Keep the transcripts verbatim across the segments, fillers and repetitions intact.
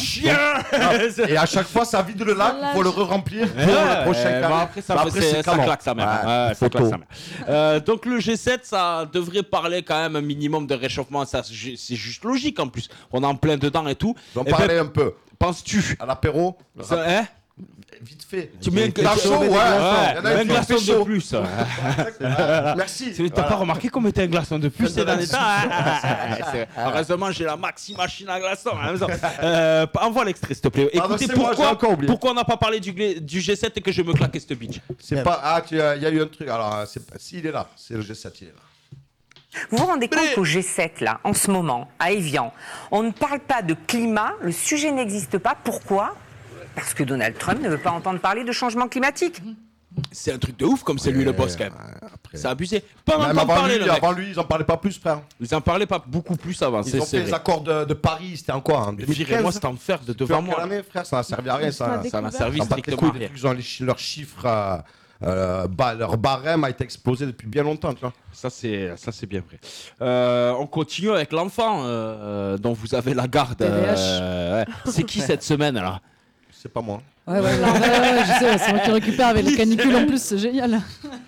chien. Et à chaque fois, ça vide le lac, il faut le re-remplir pour Ouais, le prochain euh, cas. bah après, ça, Bah après, c'est- ça canon. claque sa mère. Ouais, Ouais, ça photo. claque sa mère. Euh, donc le G sept, ça devrait parler quand même un minimum de réchauffement. Ça, c'est c'est juste logique en plus. On est en plein dedans et tout. J'en Eh parlais ben, un peu. penses-tu À l'apéro, ça, hein vite fait. Tu mets un T'as chaud, ouais. ouais, Il y en a un qui glaçon fait chaud. de plus. Merci. Tu T'as pas remarqué qu'on mettait un glaçon de plus ces derniers temps hein C'est- Heureusement, j'ai la maxi machine à glaçons. à la maison. Euh, envoie l'extrait, s'il te plaît. Pardon, Écoutez, c'est moi, j'ai pourquoi, encore oublié. pourquoi on n'a pas parlé du, gla- du G sept et que je me claquais cette bitch C'est pas. Ah, il y a eu un truc. Alors, c'est pas- si, il est là. C'est le G sept, il est là. Vous vous rendez compte qu'au G sept, là, en ce moment, à Évian, on ne parle pas de climat, le sujet n'existe pas. Pourquoi ? Parce que Donald Trump ne veut pas entendre parler de changement climatique. C'est un truc de ouf comme c'est lui le boss quand même. Après. C'est abusé. Pas Même entendre avant parler lui, le mec. avant lui, ils en parlaient pas plus, frère. Ils en parlaient pas beaucoup plus avant. Ils C'est ont c'est fait les vrai. accords de, de Paris, c'était en quoi en deux mille quinze. Virez-moi cet enfer de devant moi. Quelle année, frère, ça n'a servi à rien, ça. Ça n'a servi Ça n'a pas été strictement cool. à rien. Ils ont les chi- leurs chiffres, euh, euh, bah, leur barème a été explosé depuis bien longtemps, tu vois. Ça c'est ça c'est bien vrai. Euh, on continue avec l'enfant euh, dont vous avez la garde. T V H. euh, ouais. C'est qui cette semaine là? C'est pas moi. Ouais, ouais, ouais, ouais, ouais, je sais, c'est moi qui récupère avec la canicule en plus, c'est génial.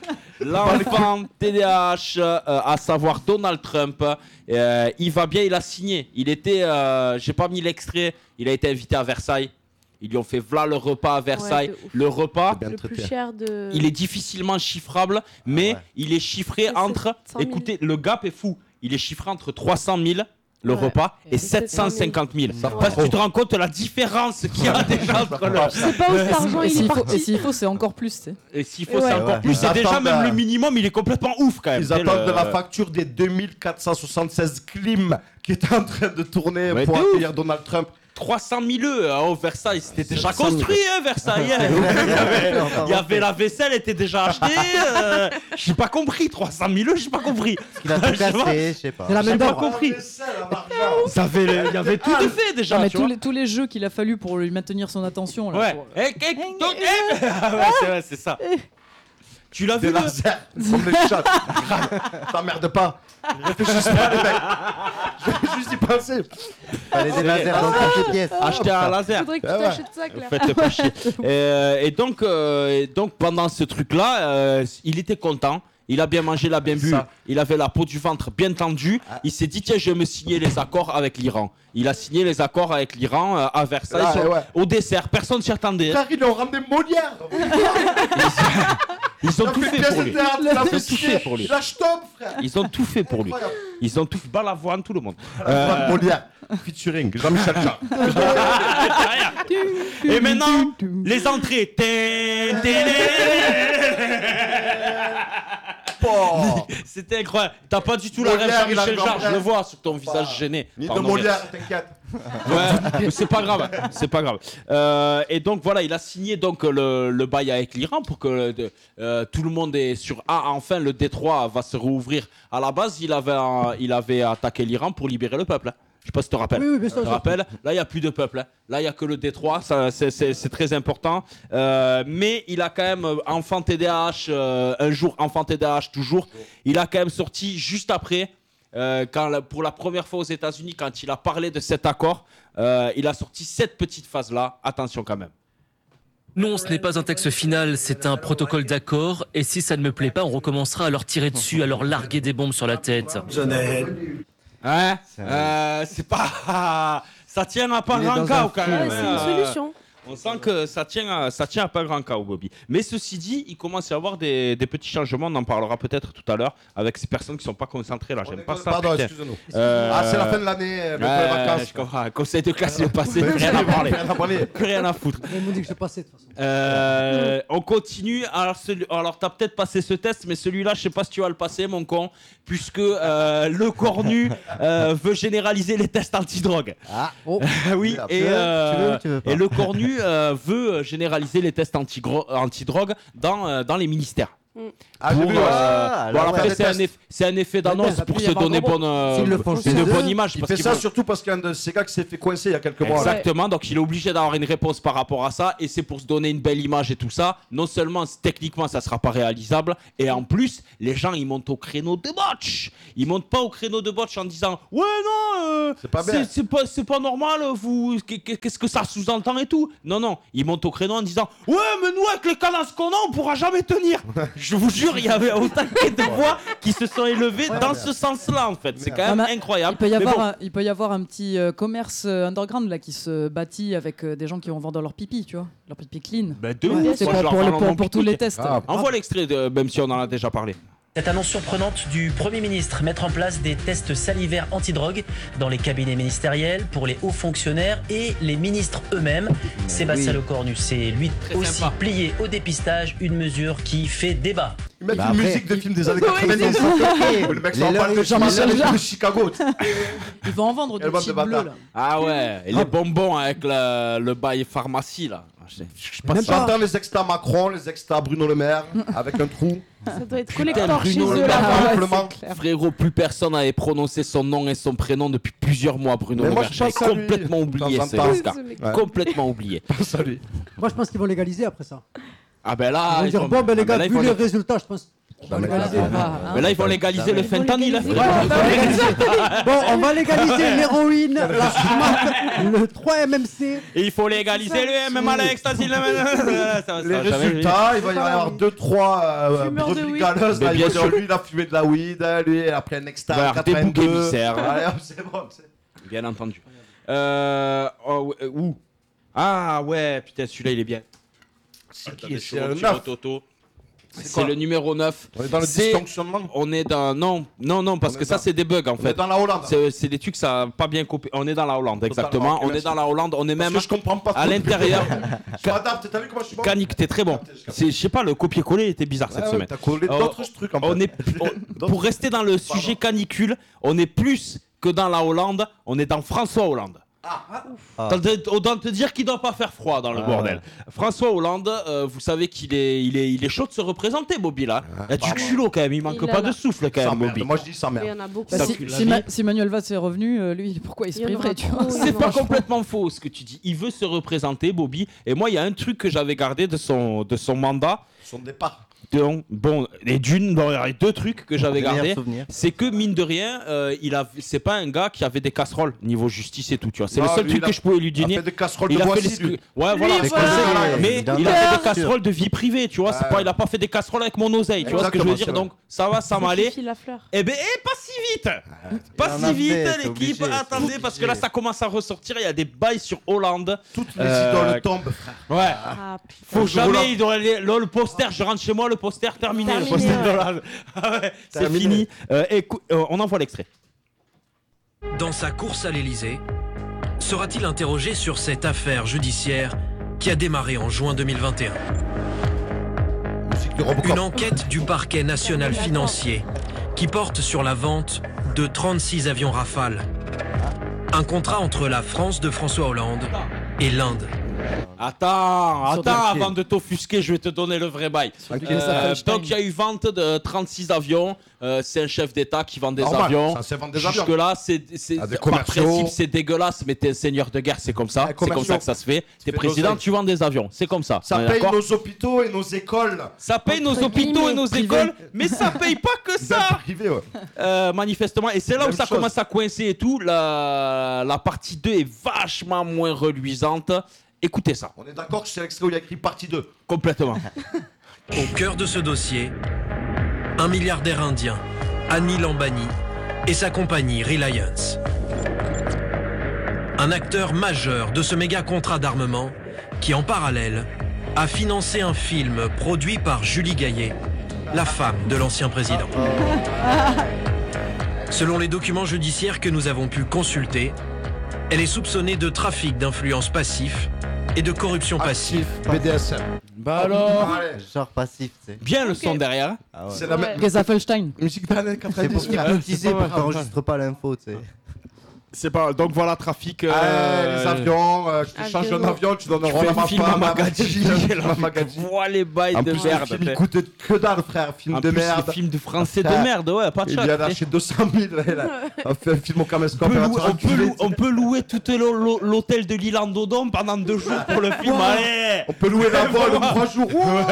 L'enfant T D A H, euh, à savoir Donald Trump, euh, il va bien, il a signé. Il était, euh, j'ai pas mis l'extrait, il a été invité à Versailles. Ils lui ont fait voilà le repas à Versailles. Ouais, de ouf. le repas, Bien Le traité. plus cher de. il est difficilement chiffrable, mais ouais. il est chiffré C'est entre. sept cent mille. Écoutez, le gap est fou. Il est chiffré entre trois cent mille. Le Ouais. repas Et et sept sept cent cent cinquante mille. Ça Parce que va tu te rends compte de la différence qu'il y a déjà entre le. Je sais pas où cet argent Et il est s'il faut, et parti. s'il faut, c'est encore plus, tu sais. Et s'il faut, Ouais. c'est encore Ouais. plus. Ils C'est déjà attendent, même euh, le minimum, il est complètement ouf quand même. Ils Tu sais, attendent le- de la facture des deux mille quatre cent soixante-seize clims qui étaient en train de tourner Ouais, pour de ouf. accueillir Donald Trump. trois cent mille eux au Versailles, c'était déjà cinq cent mille. construit, hein, Versailles. hein. il, y avait, il y avait la vaisselle, était déjà achetée. Euh, j'ai pas compris, trois cent mille euros, j'ai pas compris. Il a tout Je vois. cassé, je sais pas. C'est la J'ai même pas dent. compris. Ça avait le- il y avait tout de fait déjà. Non, mais tu tous vois. les, tous les jeux qu'il a fallu pour lui maintenir son attention. Là, Ouais. pour- Eh, eh, donc, eh, ah ouais, c'est vrai, c'est ça. Tu l'as Des vu le... lasers, comme les chats. T'emmerdes pas. Réfléchis pas, les mecs. Je vais juste y penser. Fallait des lasers dans toutes les pièces. Acheter un laser. Faudrait que tu Ah ouais. t'achètes ça, Claire. Faites pas chier. Euh, et donc, euh, et donc pendant ce truc-là, euh, il était content. Il a bien mangé, il a bien bu. Ça. Il avait la peau du ventre bien tendue. Il s'est dit tiens, je vais me signer les accords avec l'Iran. Il a signé les accords avec l'Iran euh, à Versailles Ah, sur- ouais. au dessert. Personne ne s'y attendait. Frère, ils lui ont ramené Molière. Ils ont Il a tout fait fait pièce pour de lui. théâtre, il a Ils ont fait tout fait pour lui. Lâche top, frère. Ils ont tout fait pour lui. Incroyable. Ils ont tout Balavoine, tout le monde. Euh, Molière, featuring Jean-Michel Jarre. Et maintenant, les entrées. Tin, tin, Oh. C'était incroyable. T'as pas du tout la Molière, rêve il Jean-Michel arrive en Jarre, je bref. le vois sur ton visage gêné. Ni de Pardon, Molière, t'inquiète. Ouais, c'est pas grave, c'est pas grave. Euh, et donc voilà, il a signé donc le, le bail avec l'Iran pour que euh, tout le monde est sur. Ah, enfin le Détroit va se rouvrir. À la base, il avait, euh, il avait attaqué l'Iran pour libérer le peuple. hein. Je sais pas si tu te rappelles. Oui, oui, bien sûr, Tu te sûr. rappelles. Là, il y a plus de peuple. hein. Là, il y a que le Détroit. Ça, c'est, c'est, c'est très important. Euh, mais il a quand même euh, enfant T D A H euh, un jour, enfant T D A H toujours. Il a quand même sorti juste après. Euh, quand la- pour la première fois aux États-Unis, quand il a parlé de cet accord, euh, il a sorti cette petite phase-là. Attention quand même. Non, ce n'est pas un texte final, c'est un protocole d'accord. Et si ça ne me plaît pas, on recommencera à leur tirer dessus, à leur larguer des bombes sur la tête. Hein euh, C'est pas. Ça tient à pas Il est grand dans cas un quand film. même. Ouais, c'est hein. une solution. On sent que ça tient, à, ça tient à pas grand cas au Bobby. Mais ceci dit, il commence à y avoir des, des petits changements. On en parlera peut-être tout à l'heure avec ces personnes qui sont pas concentrées là. J'aime pas ça. Pardon, putain. excusez-nous. Euh, Ah, c'est la fin de l'année, bientôt ouais, les vacances. je comprends. Conseil de classe est passé, plus rien à parler. Rien à parler. Plus rien à foutre. Ils m'ont dit que je passais de toute façon. Euh, on continue. Alors, celui... Alors t'as peut-être passé ce test, mais celui-là, je sais pas si tu vas le passer, mon con, puisque euh, le cornu euh, veut généraliser les tests antidrogue. Ah, Oh. oui, Tu et, veux, euh, tu veux ou tu veux pas et le cornu euh, veut généraliser les tests antigro- antidrogue dans, euh, dans les ministères. Ah, j'ai Pour, vu, ouais. euh, bon, alors, après, ouais. c'est un, eff- c'est un effet d'annonce Ça peut pour y se avoir donner vraiment- bonne, euh, S'ils le font une chez eux, bonne image. Il parce fait qu'ils ça vont- surtout parce qu'il y a un de ces gars qui s'est fait coincer il y a quelques mois. Exactement, donc il est obligé d'avoir une réponse par rapport à ça, et c'est pour se donner une belle image et tout ça. Non seulement techniquement ça sera pas réalisable, et en plus les gens ils montent au créneau de botch. Ils montent pas au créneau de botch en disant ouais non, euh, C'est pas bien. c'est pas, c'est pas normal, vous qu'est-ce que ça sous-entend et tout. Non non, ils montent au créneau en disant ouais mais nous avec les cadences qu'on a on pourra jamais tenir. Je vous jure il y avait autant de voix qui se sont élevées dans ce sens-là en fait. C'est quand même Non, mais incroyable. Il peut, y Mais avoir bon. un, il peut y avoir un petit euh, commerce euh, underground là qui se bâtit avec euh, des gens qui vont vendre leur pipi, tu vois, leur pipi clean. Ben, de Ouais, ouf, c'est moi, pour, je leur pour, vends le- leur pour- nom pour tous pipi. les tests. Ah, Envoie l'extrait, de- même si on en a déjà parlé. Cette annonce surprenante du Premier ministre, mettre en place des tests salivaires antidrogue dans les cabinets ministériels pour les hauts fonctionnaires et les ministres eux-mêmes. Sébastien Lecornu s'est lui Très aussi sympa. plié au dépistage, une mesure qui fait débat. Ils mettent Bah une après, musique de ils- film des années Ils quatre-vingt-dix. sont toqués. Le mec Les s'en leurs- parle de Jean-Michel Jean-Michel Jarre. de Chicago. Ils vont en vendre du Quelle bande de type bleu bâtards. là. Ah ouais, et les bonbons avec le, le bail pharmacie là. Je sais- je sais pas Même ça. pas. J'entends les extas Macron, les extas Bruno Le Maire, avec un trou. Ça doit être Putain, collector chez Bruno eux Le là. Maire, Ah ouais, simplement. c'est clair. Frérot, plus personne n'avait prononcé son nom et son prénom depuis plusieurs mois, Bruno Mais Le moi, Maire. je J'avais pense à lui. complètement oublié De temps en ce temps. Oscar. Ce mec. Ouais. Complètement oublié. Salut. Moi, je pense qu'ils vont légaliser après ça. Ah ben là, Ils vont ils dire, vont- bon, ben les ah ben gars, là, ils vu vont les lé- résultats, je pense. On va Jamais. légaliser. Ça va, hein. mais là, ils vont légaliser le Ils vont fentanyl. légaliser. frère. Bon, on va légaliser l'héroïne, la smack, le trois M M C. Et il faut légaliser le M M A, l'ecstasy, le Ça va- ça Les va jamais- résultats, il va y avoir deux trois euh, Fumeurs de brebis weed. galeuses. Mais là, ils bien vont dire, sûr. lui, il a fumé de la weed, lui, après un Il va y extra avoir des boucs quatre-vingt-deux. émissaires. Allez, hop, c'est bon. c'est- Bien entendu. Euh, oh, ouais, où Ah ouais, putain, celui-là, il est bien. C'est Attendez, qui je C'est suis un au petit neuf. Toto. C'est C'est quoi le numéro neuf. On est dans le C'est- dysfonctionnement. On est dans. Non, non, non, parce On que est ça, dans- c'est des bugs en On est fait. dans la Hollande. C'est c'est des trucs, ça a pas bien copié. On est dans la Hollande, exactement. ok, On est merci. dans la Hollande, on est Parce même que je comprends pas. à trop. l'intérieur. Je m'adapte, t'as vu comment je suis bon Canic, t'es très bon. C'est- Je sais pas, le copier-coller était bizarre Ouais, cette ouais, semaine. T'as collé Oh, d'autres trucs en fait. On est, on- pour rester dans le sujet canicule, on est plus que dans la Hollande, on est dans François Hollande. Ah. Autant te dire qu'il doit pas faire froid dans le Ah. bordel. François Hollande, euh, vous savez qu'il est, il est, il est chaud de se représenter, Bobby là. Il a du pardon. culot quand même, il manque Il pas en de a. souffle quand Sans même, merde. Bobby. Moi je dis sans Il y merde. en a beaucoup. Bah, Ça si, pue la si vie. Ma- si Manuel Valls est revenu, euh, lui, pourquoi il se Il y en aura priverait, tu vois trop, C'est il pas mange. complètement faux ce que tu dis. Il veut se représenter, Bobby. Et moi, il y a un truc que j'avais gardé de son, de son mandat. Son départ. Donc, bon, et d'une, bon, il y a deux trucs que j'avais Meilleur gardés. souvenir. C'est que mine de rien, euh, il a, c'est pas un gars qui avait des casseroles niveau justice et tout, tu vois. C'est le Non, seul lui, truc il a- que je pouvais lui Il a dire. fait des casseroles Il de a fait voici, les... lui. Ouais, voilà. Lui, c'est voilà. conseillé. Mais Évidemment. il a fait Bien des casseroles de vie privée, tu vois. C'est Ouais. pas, il a pas fait des casseroles avec mon oseille, tu vois ce que je veux Exactement, dire. Donc ça va, ça m'allait. Fifi la fleur. Eh ben, eh, pas si vite. Pas Il en si a vite, fait, c'est l'équipe. obligé, Attendez, c'est parce que là, ça commence à ressortir. Il y a des bails sur Hollande. Toutes les Euh, idoles tombent, frère. Ouais. Ah, Faut Je vous la- jamais, il doit aller- là, le poster, je rentre chez moi, le poster terminé. le Terminé, poster ouais. de Hollande. Ah ouais, c'est Terminé. fini. Euh, écoute, euh, on envoie l'extrait. Dans sa course à l'Élysée, sera-t-il interrogé sur cette affaire judiciaire qui a démarré en juin deux mille vingt et un? Musique de Robocop. Une enquête du parquet national financier qui porte sur la vente de trente-six avions Rafale. Un contrat entre la France de François Hollande et l'Inde. Attends, Sur attends, quel- avant de t'offusquer, je vais te donner le vrai bail. Tranquille, Euh, ça fait donc il y a eu vente de trente-six avions. Euh, c'est un chef d'État qui vend des Normal, avions. ça, c'est vendre des avions. Jusque là, c'est, c'est Ah, des par commerciaux. principe c'est dégueulasse, mais t'es un seigneur de guerre, c'est comme ça. Ah, C'est comme commerciaux. ça que ça se fait. T'es fais de président, l'oseille. tu vends des avions. C'est comme ça. Ça On est paye d'accord nos hôpitaux et nos écoles. Ça paye nos Entre hôpitaux et nos guillemets, écoles, mais ça paye pas que ça. Privé, ouais. Euh, manifestement, et c'est là où Même ça chose. commence à coincer et tout. La, la partie deux est vachement moins reluisante. Écoutez ça, On est d'accord que c'est l'extrait où il y a écrit partie deux. complètement. Au cœur de ce dossier, un milliardaire indien, Anil Ambani, et sa compagnie Reliance. Un acteur majeur de ce méga contrat d'armement qui, en parallèle, a financé un film produit par Julie Gaillet, la femme de l'ancien président. Selon les documents judiciaires que nous avons pu consulter, elle est soupçonnée de trafic d'influence passif et de corruption passive. B D S M. Bah alors, Allez. Genre passif, tu sais. bien le son derrière. Ah ouais. C'est la Ouais. même Gezafelstein. musique d'année C'est pour quatre-vingt-dix. hypnotiser pour que t'enregistres pas l'info, tu sais. C'est pas. Donc voilà, trafic. Euh... Euh, les avions, euh, je te change un avion, tu donnes un rôle à ma film à femme. Magadji. Vois les bails En de plus, merde. le film, il coûte que dalle, frère. Film En de plus, merde. le film de français de Frère, merde, ouais, pas de il chat. vient d'acheter deux cent mille. On a fait un film au On caméscope. peut, elle va louer, te on, peut enculer. louer, on peut louer tout l'hô- l'hô- l'hôtel de l'île en Dodon pendant deux jours pour le film. Allez, On peut louer la voile en trois jours.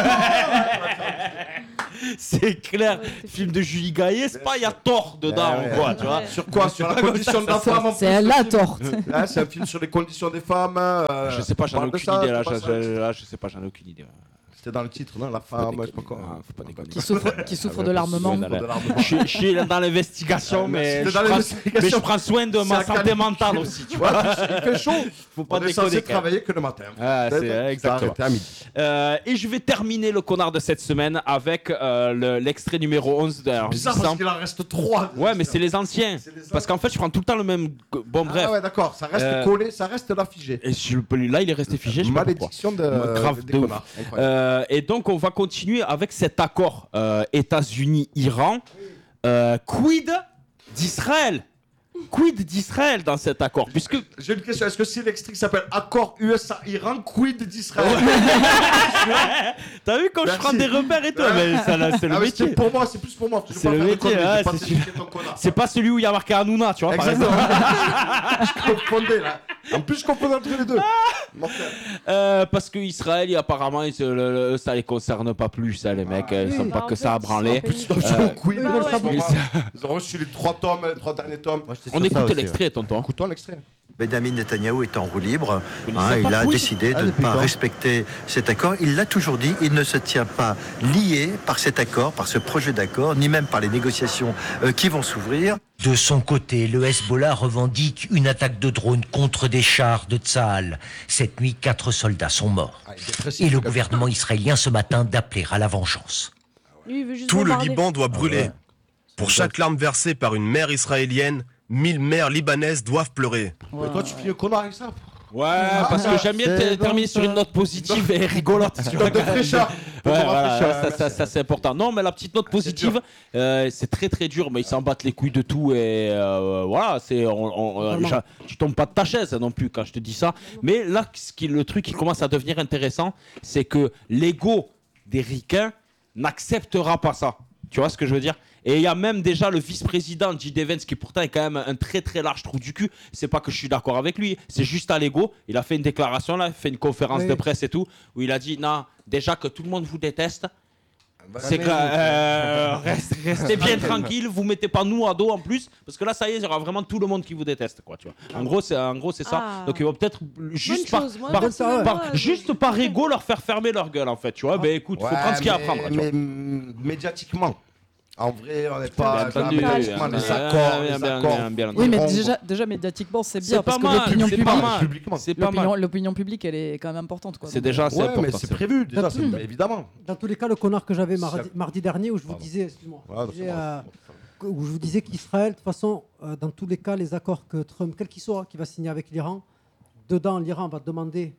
c'est clair. Film de Julie Gaillet, c'est pas il y a tort dedans, Ouais, ouais. quoi, tu vois. Sur quoi? Sur la condition de la femme en plus. C'est elle la torte. Ouais, c'est un film sur les conditions des femmes. euh, Je sais pas, j'en ai parle de aucune ça, idée là. c'est pas Je, ça. je- là, je sais pas, j'en ai aucune idée. C'était dans le titre, non? La Faut pas femme, je sais pas déconner. quoi. Ah, faut pas déconner. Qui souffre, qui souffre de l'armement. Ouais, dans la- Je, suis- je suis dans l'investigation, Ah, mais, merci je d'être dans prends, l'investigation. mais je prends soin de C'est ma un santé canicule. mentale aussi. Tu Tu vois. vois, il fait chaud. Faut pas On est déconner. censé quand même. travailler que le matin. Ah, c'est Ça exactement. arrêté à midi. Euh, et je vais terminer le connard de cette semaine avec euh, le- l'extrait numéro onze de alors, Bizarre Dix parce ans. qu'il en reste trois. Ouais, mais c'est les anciens. C'est les Parce qu'en fait, je prends tout le temps le même. Bon, bref. Ah ouais, d'accord, ça reste Euh, collé, ça reste là figé. Et je peux- là, il est resté figé. Je sais pas pourquoi. Malédiction de Grave des de ouf. connards. Incroyable. Euh, et donc, on va continuer avec cet accord euh, États-Unis-Iran. Euh, quid d'Israël? Quid d'Israël dans cet accord? Puisque J'ai une question, est-ce que c'est l'extrait qui s'appelle Accord U S A-Iran quid d'Israël? t'as vu quand je Merci. prends des repères et tout, mais ça, là, c'est le Ah oui, métier. c'est pour moi, c'est plus pour moi. parce que je C'est veux le pas faire de métier, conneries, ouais, je vais pas c'est t'éduquer ton connard. C'est pas celui où il y a marqué Hanouna, tu vois, par Exactement. exemple. Je confondais là. En plus, je confondais entre les deux. Mortel. Euh, parce que Israël, apparemment, ils se- le- le- ça les concerne pas plus, ça, les mecs. Ils sont oui. pas Bah, que en ça à fait, branler. ils sont Ils Euh, ont quid, Ils Bah veulent ouais. savoir. Ils ont reçu les trois tomes, les trois derniers tomes. Moi, j'étais On sur ça écoute aussi, l'extrait, tonton. Écoutons l'extrait. Benjamin Netanyahou est en roue libre. Vous Hein, connaissez il pas a Quid décidé Ah, de ne depuis pas quand respecter cet accord. Il l'a toujours dit, il ne se tient pas lié par cet accord, par ce projet d'accord, ni même par les négociations euh, qui vont s'ouvrir. De son côté, le Hezbollah revendique une attaque de drone contre des chars de Tsahal. Cette nuit, quatre soldats sont morts. Ah, il est précis, Et le ce gars. gouvernement israélien ce matin d'appeler à la vengeance. Lui, il veut juste Tout le bombarder. Liban doit brûler. ouais. Pour chaque larme versée par une mère israélienne, mille mères libanaises doivent pleurer. Mais toi, tu finis le connard avec ça. Ouais, parce que j'aime bien c'est te- terminer bon, sur ça. une note positive et rigolote. tu vois. Note de fraîcheur. Ouais, Pour voilà, fraîcheur, ça, merci. ça, ça, c'est important. Non, mais la petite note positive, euh, c'est très très dur, mais ils s'en battent les couilles de tout et euh, voilà, c'est on, on- euh, Vraiment. j'a- tu tombes pas de ta chaise non plus quand je te dis ça. Mais là, ce qui, le truc qui commence à devenir intéressant, c'est que l'ego des ricains n'acceptera pas ça. Tu vois ce que je veux dire? Et il y a même déjà le vice-président J D Vance qui pourtant est quand même un très très large trou du cul. C'est pas que je suis d'accord avec lui, c'est juste à l'ego. Il a fait une déclaration là, il a fait une conférence Oui. de presse et tout, où il a dit non, déjà que tout le monde vous déteste. Bah, C'est que euh, reste- restez bien tranquille, vous mettez pas nous à dos en plus, parce que là ça y est, il y aura vraiment tout le monde qui vous déteste, quoi, tu vois. En gros, c'est en gros c'est ça. Ah. Donc ils vont peut-être juste par, chose, moi, par- personnellement, par- euh, juste par ego leur faire fermer leur gueule en fait, tu vois. Ben écoute, faut Ouais, prendre ce qu'il y a à mais- prendre. tu vois. Mais mm, médiatiquement. En vrai, on n'est Bien pas. entendu, médiatiquement, bien, les bien, accords, bien, les bien, accords. bien, bien Oui, mais Ils déjà, déjà médiatiquement, c'est bien C'est parce pas que mal, l'opinion c'est publique, pas mal. publiquement. C'est pas l'opinion, mal. l'opinion publique, elle est quand même importante, quoi. C'est déjà assez Ouais, important. mais c'est c'est- prévu, déjà, c'est- Hmm. évidemment. Dans tous les cas, le connard que j'avais Ça- mardi, mardi dernier, où je vous Pardon. disais, excuse-moi, Ouais, je c'est disais, bon. euh, que- où je vous disais qu'Israël, de toute façon, euh, dans tous les cas, les accords que Trump, quel qu'il soit, qui va signer avec l'Iran, dedans, l'Iran va demander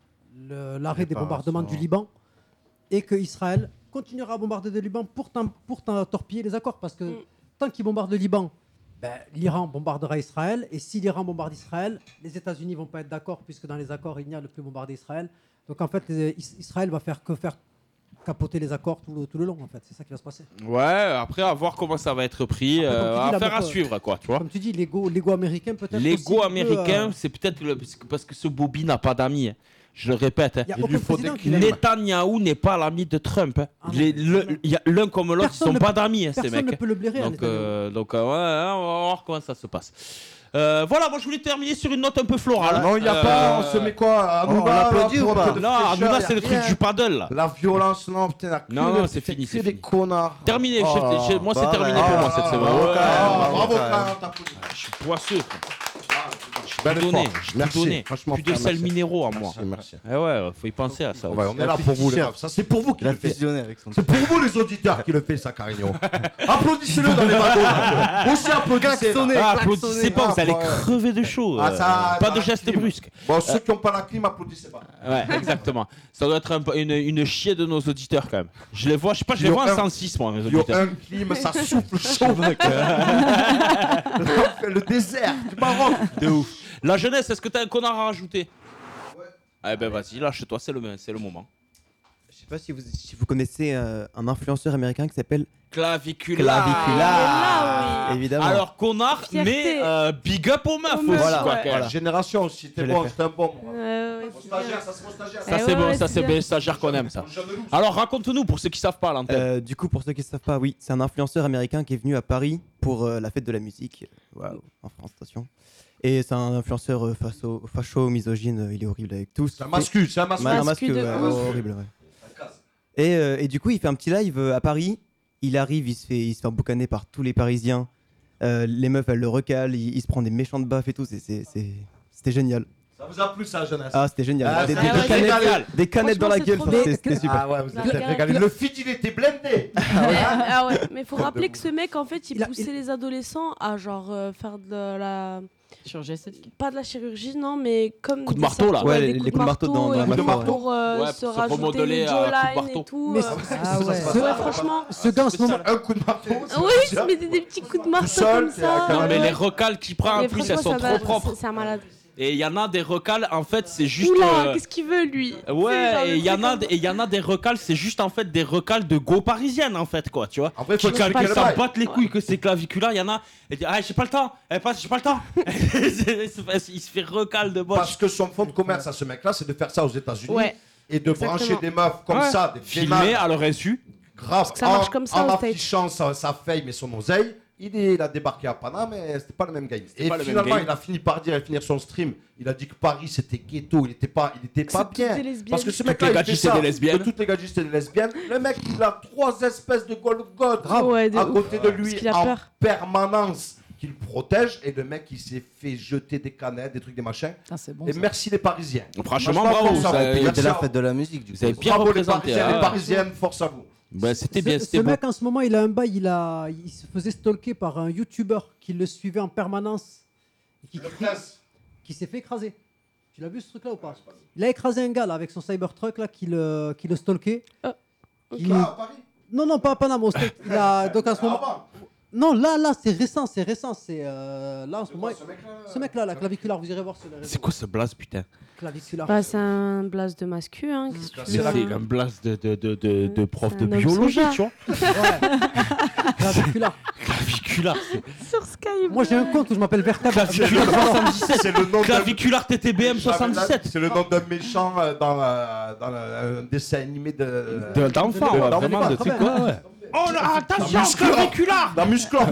le- l'arrêt des Réparation. bombardements du Liban et que Israël continuera à bombarder le Liban pour, tam- pour tam- torpiller les accords. Parce que Mm. tant qu'ils bombardent le Liban, ben, l'Iran bombardera Israël. Et si l'Iran bombarde Israël, les États-Unis ne vont pas être d'accord, puisque dans les accords, il n'y a le plus bombarder Israël. Donc en fait, les- Is- Israël va faire que faire capoter les accords tout le, tout le long. En fait, c'est ça qui va se passer. Ouais, après à voir comment ça va être pris, Après, comme euh, tu dis, la affaire à bourre- suivre quoi, tu vois. Comme tu dis, l'ego, l'ego américain peut-être. aussi L'ego peut, américain, euh, c'est peut-être le- parce que- parce que ce Bobby n'a pas d'amis. hein. Je le répète. hein. Il y a Il aucun lui faut président des qui l'aime. Netanyahou n'est pas l'ami de Trump. hein. Ah non, Les- mais le- jamais. il y a l'un comme l'autre, ils Personne sont ne pas peut- d'amis, hein, ces Personne ne mecs. peut le blairer. à Donc, Netanyahou. euh, donc euh, ouais, hein, on va voir comment ça se passe. Euh, voilà, moi je voulais terminer sur une note un peu florale. Non, il n'y a Euh, pas, on se met quoi à on Hanouna, l'applaudit là, ou pour pas un peu de Non, fraîcheur, Hanouna, y a c'est le truc rien. du paddle là. La violence, non, putain, la Non, que- non, c'est fini, que c'est des fini. connards. Terminé, Oh chef- là chef- moi c'est bah, terminé ouais. pour Ah, moi cette ah, semaine. bravo, Ouais, Karl, bravo, bravo, Karl. Karl, t'as poussé. je suis poisseux. quoi. Je suis tout donné. effort. J'ai tout Merci. donné. Franchement, Plus de frère, sel merci. minéraux en moi. Merci, merci. Eh ouais, faut y penser à ça. Ouais, on est là fait pour vous, les t-shirt. meufs. Ça, c'est pour vous qui Il a le fait. fusionné avec son. C'est pour vous, les auditeurs, qui le fait, ça, Carignon. Applaudissez-le dans les wagons. là. Aussi applaudissez. là. Ah, applaudissez pas, vous allez Ah, ouais. crever de chaud. Ah, euh, ça, pas dans de la gestes clim. brusques. Bon, ceux qui n'ont pas la clim, applaudissez pas. Ouais, exactement. Ça doit être un peu une, une chier de nos auditeurs quand même. Je les vois, je sais pas, je les Yo, vois en un- cent six moi, mes Yo, auditeurs. un clim, ça souffle chaud, mec. Le désert du Maroc. De ouf. La jeunesse, est-ce que t'as un connard à rajouter? Ouais. Eh ben vas-y, lâche-toi, c'est le, c'est le moment. Je sais pas si vous, si vous connaissez euh, un influenceur américain qui s'appelle Clavicula. Clavicula. Évidemment. Alors connard, Fierté. mais euh, big up aux meufs Aux aussi. meufs, quoi, ouais. quand même. Voilà. Génération aussi, t'es Je l'ai bon, fait. c'était un bon. Ouais, ouais, Mon c'est stagiaire, bien. ça c'est mon stagiaire. Ça Eh c'est ouais, bon, ouais, ça c'est c'est bien. bien, stagiaire qu'on aime ça. Mon jeune loup. Alors raconte-nous pour ceux qui savent pas à l'antenne. Euh, du coup, pour ceux qui ne savent pas, oui, c'est un influenceur américain qui est venu à Paris pour euh, la fête de la musique. Waouh, en France Station. Et c'est un influenceur euh, facho, facho, misogyne, euh, il est horrible avec tous. C'est un mascu, c'est un mascu. Ouais, un Mascu masque, de ouais, ouf. horrible, ouais. Et, euh, et du coup, il fait un petit live euh, à Paris. Il arrive, il se fait, il se fait boucaner par tous les Parisiens. Euh, les meufs, elles le recalent. Il, il se prend des méchantes baffes et tout. C'est, c'est, c'est- C'était génial. Ça vous a plu ça, jeunesse? Ah, c'était génial. Ah, des, c'est des- vrai, des canettes, régal. des canettes dans la Franchement, gueule. c'est enfin, trop C'était c'était super. Ah ouais, vous La êtes galère. régalés. Le feed, il était blindé. Ah ouais, mais faut rappeler que ce mec, en fait, il, Il a- poussait il- les adolescents à genre euh, faire de la. Chirurgie esthétique. Pas de la chirurgie, non, mais comme. Coup de des marteau, là. sortes- Ouais, des les- coups les de coups de marteau dans- et dans la tout mâchoire. pour euh, Ouais, se pour se rajouter remodeler les à coups de jawlines marteau. et tout. Mais euh. c'est- Ah ouais. Ouais, franchement. Ce gars en ce moment, Un coup de marteau. c'est Oui, ça. il se mettait des petits coups de marteau seul, comme t'es ça. à Non mais ouais. les recales qu'il prend en Mais plus elles franchement, sont ça trop va, propres. c'est- C'est un malade. Et il y en a des recales en fait c'est juste. Oula, euh, qu'est-ce qu'il veut lui? C'est genre Ouais, le et il y en truc a comme- des- et il y en a des recales, c'est juste en fait des recales de go parisiennes en fait quoi, tu vois. En vrai, Qui faut expliquer qui le s'en bail. battent les couilles que c'est claviculaire, il y en a et dit ah j'ai pas le temps, eh, pas- j'ai pas le temps. Il se fait recal de boss. Parce que son fond de commerce à ce mec-là, c'est de faire ça aux États-Unis Ouais. et de Exactement. brancher des meufs comme Ouais. ça, des Filmé filmés à leur insu. grave, que ça marche en, comme ça en aux States. affichant sa, sa fame et son oseille. Il, est- il a débarqué à Panama, mais c'était pas le même game. Et pas le même finalement, game. il a fini par dire, à finir son stream, il a dit que Paris c'était ghetto, il était pas, il était pas c'est toutes bien. des lesbiennes. Parce que ce Toutes mec-là, les il fait gadgets, c'est ça, des lesbiennes. que toutes les gadgets, c'est des lesbiennes. Le mec, il a trois espèces de Golgoth Ouais, de à ouf. côté de Parce lui qu'il a en peur. permanence qui le protège. Et le mec, il s'est fait jeter des canettes, des trucs, des machins. Putain, c'est bon. Et ça. merci les Parisiens. Franchement bravo, force à ça- vous. Il y a Merci de à la vous. fête de la musique, du coup. Vous avez bien Bravo les représenté. Parisiens, les ah. Parisiennes, force à vous. Bah, c'était bien, ce, c'était ce bon. mec en ce moment, il a un bail, il, a, il se faisait stalker par un YouTuber qui le suivait en permanence et qui, Le crie- prince. qui s'est fait écraser. Tu l'as vu ce truc-là ou pas? Il a écrasé un gars là, avec son Cybertruck là, qui le, qui le stalkait. Il- Là, à Paris. Non, non, pas à Panama. au State. Il a, donc en ce moment... Avant. Non, là, là, c'est récent, c'est récent. C'est euh, là en ce moment. Ce mec-là, Ce mec-là, la claviculaire, vous irez voir sur les réseaux. C'est quoi ce blast putain? Claviculaire. Bah, c'est un blast de mascu, hein. Qu'est-ce que tu C'est veux, hein. un blast de, de, de, de, de prof C'est de un homme biologie, soja. tu vois. Claviculaire. Claviculaire, c'est Sur Skype. Moi, j'ai un compte où je m'appelle Vertèbre. Claviculaire soixante-dix-sept. C'est le nom d'un- Claviculaire T T B M soixante-dix-sept. C'est le nom d'un méchant euh, dans, euh, dans euh, un dessin animé de. De- D'enfant, de- ouais, d'enfant, vraiment, de quand trucs, même. ouais, ouais. Oh là, attention, Musclor. claviculaire. Dans Musclor.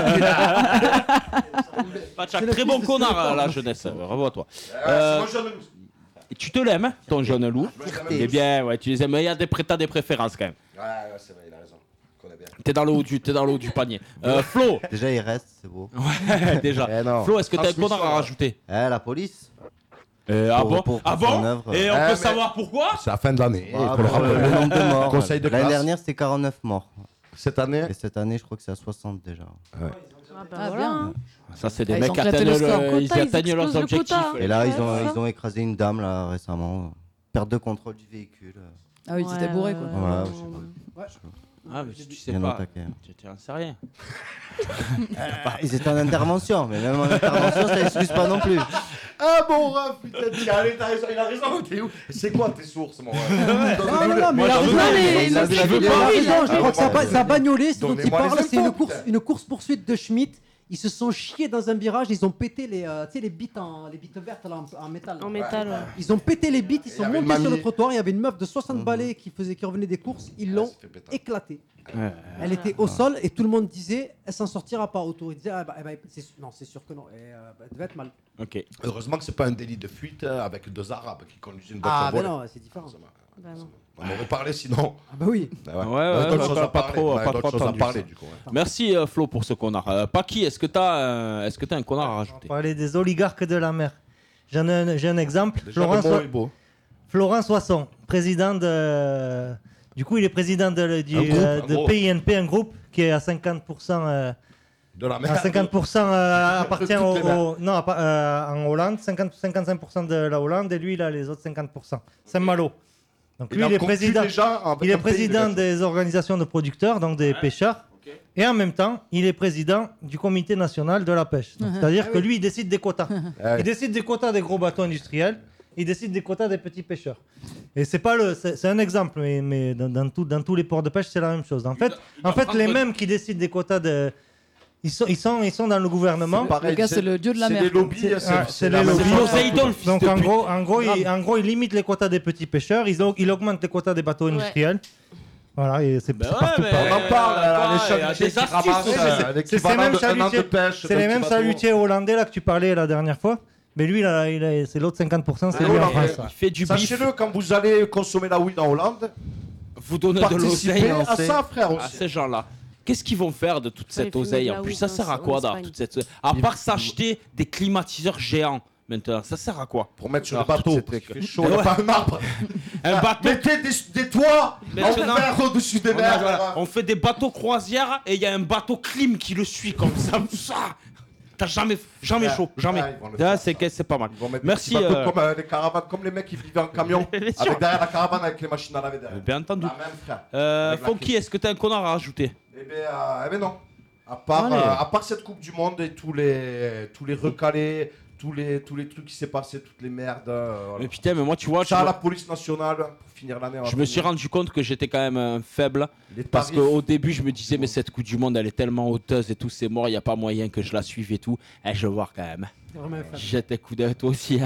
Patchak, C'est le très fils bon de connard Snoop à la Dogg. jeunesse, bravo à toi. Euh, Euh, c'est moi, jeune loup. Et tu te l'aimes, hein, ton jeune loup. Il est bien, ouais, tu les aimes, mais il y a des, pré- t'as des préférences quand même. Ouais, ouais, c'est vrai, il a raison. Je connais bien. T'es dans le haut du, t'es dans le haut du panier. Euh, Flo, Déjà, il reste, c'est beau. ouais, déjà. Eh non. Flo, est-ce que t'as un Transmission, connard à ouais. rajouter? Eh, la police. Euh, Ah Pour- bon, pour- ah pour son bon œuvre. Et on Eh, peut mais- savoir pourquoi? C'est la fin de l'année. Ah, il faut le pour le, rappeler. le nombre de morts. Conseil de L'année classe. dernière, c'était quarante-neuf morts. Cette année. Et cette année, je crois que c'est à soixante déjà. Ah, bah, Ah, voilà, bien. hein. Ça, c'est des Ah, ils mecs ont qui éclaté atteignent, le score. le- ils Quota, ils atteignent leurs explosent le objectifs. quota. Et là, Ouais, ils ont, c'est ça. ils ont écrasé une dame là récemment. Perte de contrôle du véhicule. Ah oui, c'était Ouais, bourré quoi. ouais, Ouais, ouais. je sais Ah, mais tu sais Bien pas. au taquet. Tu tu en sais rien. Bah, ils étaient en intervention, mais même en intervention, ça excuse pas non plus. Ah bon, Raph, putain, tiens, allez, t'as raison, il a raison, t'es où? C'est quoi tes sources, mon Raph? Non, non, non, mais il a j'en raison. veux pas, mais Il a il raison, veut il a pas. raison, je Ah, crois que ça a bon, pas- ça a bagnolé, ce dont il donnez-moi parle, les c'est une infos, course, putain. une course poursuite de Schmitt. Ils se sont chiés dans un virage, ils ont pété les, euh, tu sais, les bites en, les bites vertes là, en, en métal. En métal, ouais. Ils ont pété les bites, ils Il y sont avait une montés sur le mamie. trottoir. Il y avait une meuf de soixante Mhm. balais qui faisait, qui revenait des courses. Ils l'ont s'est fait péter. éclaté. Ouais. Elle était au sol et tout le monde disait elle s'en sortira pas. Autour, il disait ah bah, eh bah, c'est sûr- non, c'est sûr que non. Et, euh, bah, elle devait être mal. Ok. Heureusement que c'est pas un délit de fuite euh, avec deux Arabes qui conduisent une voiture Ah bah volée. non, c'est différent. Bah non. On aurait parlé sinon. Ah bah oui. Bah Ouais, On ouais, a d'autres ouais, choses pas, à pas parler. trop, On a pas d'autres trop choses à entendu parler ça. du coup. ouais. Merci euh, Flo pour ce connard. Euh, Paki, est-ce que t'as, euh, est-ce que t'as un connard à rajouter? Parler des oligarques de la mer. J'en ai un, j'ai un exemple. Déjà, Florence, le mot est beau. Florent Soisson, président de. Du coup, il est président de, du, Un groupe, euh, un de gros. P I N P, un groupe qui est à cinquante pour cent. euh, De la à mer. cinquante pour cent euh, appartient Toutes au, les mers. au- non, appa- euh, en Hollande, cinquante, cinquante-cinq pour cent de la Hollande, et lui, il a les autres cinquante pour cent. Saint-Malo. Donc Il lui, a il est conclu président, déjà avec il est un pays de président pêche. des organisations de producteurs, donc des pêcheurs. Et en même temps, il est président du comité national de la pêche. Donc, c'est-à-dire Ah que oui. lui, il décide des quotas. Ah ouais. Il décide des quotas des gros bateaux industriels. Il décide des quotas des petits pêcheurs. Et c'est pas le, c'est, c'est un exemple, mais, mais dans, dans, tout- dans tous les ports de pêche, c'est la même chose. En fait, en fait, les mêmes qui décident des quotas de, ils sont, ils sont, ils sont dans le gouvernement. Pareil, Le gars, c'est le dieu de la c'est mer. les lobbies. C'est, c'est- ah, c'est c'est la les même lobbies. chose. Poséidon, fils Donc de en pute. gros, en gros, il, Grave. en gros, il limite les quotas des petits pêcheurs. Il, au- il augmente les quotas des bateaux Ouais. industriels. Voilà, et c'est, Ben c'est ouais, partout mais- pareil. On en parle, Euh, là, quoi, les il y a chalutiers des qui astuces ramassent aussi. euh, C'est- avec c'est ces l'équivalent mêmes de un an de chalutiers, pêche. c'est d'un les petit mêmes bateau. chalutiers hollandais là que tu parlais la dernière fois. Mais lui, là, il a- c'est l'autre cinquante pour cent, c'est Ah, lui en Hollande, France. Il fait du bif. Sachez-le, quand vous allez consommer la weed en Hollande, Vous donnez de participez l'oseille à ça, frère, à aussi. ces gens-là. Qu'est-ce qu'ils vont faire de toute Enfin, cette ils fument oseille de en la plus? weed Ça en- sert à en quoi d'avoir Espagne. toute cette à part s'acheter des climatiseurs géants maintenant, ça sert à quoi? Pour mettre sur le Alors, bateau, toute parce cette- qu'il fait chaud, il n'y a Ouais. pas un arbre. Un bateau. Mettez des, des toits en Maintenant, verre au-dessus des on, a- mers. voilà, on fait des bateaux croisières et il y a un bateau clim qui le suit comme ça. ça. T'as jamais, jamais Ouais. chaud, jamais. Ouais, ils vont le Ah, faire, c'est ça. que c'est pas mal. Ils vont mettre Merci, des petits bateaux euh, comme euh, les caravanes, comme les mecs qui vivaient en camion, Bien sûr. avec derrière la caravane avec les machines à laver derrière. Bien entendu. La même, frère. Euh, Avec la Fonky, est-ce que t'as un connard à rajouter? Eh bien, euh, eh ben non. À part, Allez. euh, à part cette Coupe du Monde et tous les, tous les recalés, tous les, tous les trucs qui s'est passé, toutes les merdes. euh, voilà. Mais putain, mais moi, tu vois, tu Ça à vois- la police nationale pour finir l'année. on va je me suis finir. rendu compte que j'étais quand même euh, faible. Les Parce tarifs. qu'au début, je me disais, mais cette Coupe du Monde, elle est tellement hauteuse et tout, c'est mort, il n'y a pas moyen que je la suive et tout. Et je vais voir quand même. C'est vraiment un fan. Jette un coup d'œil, toi aussi.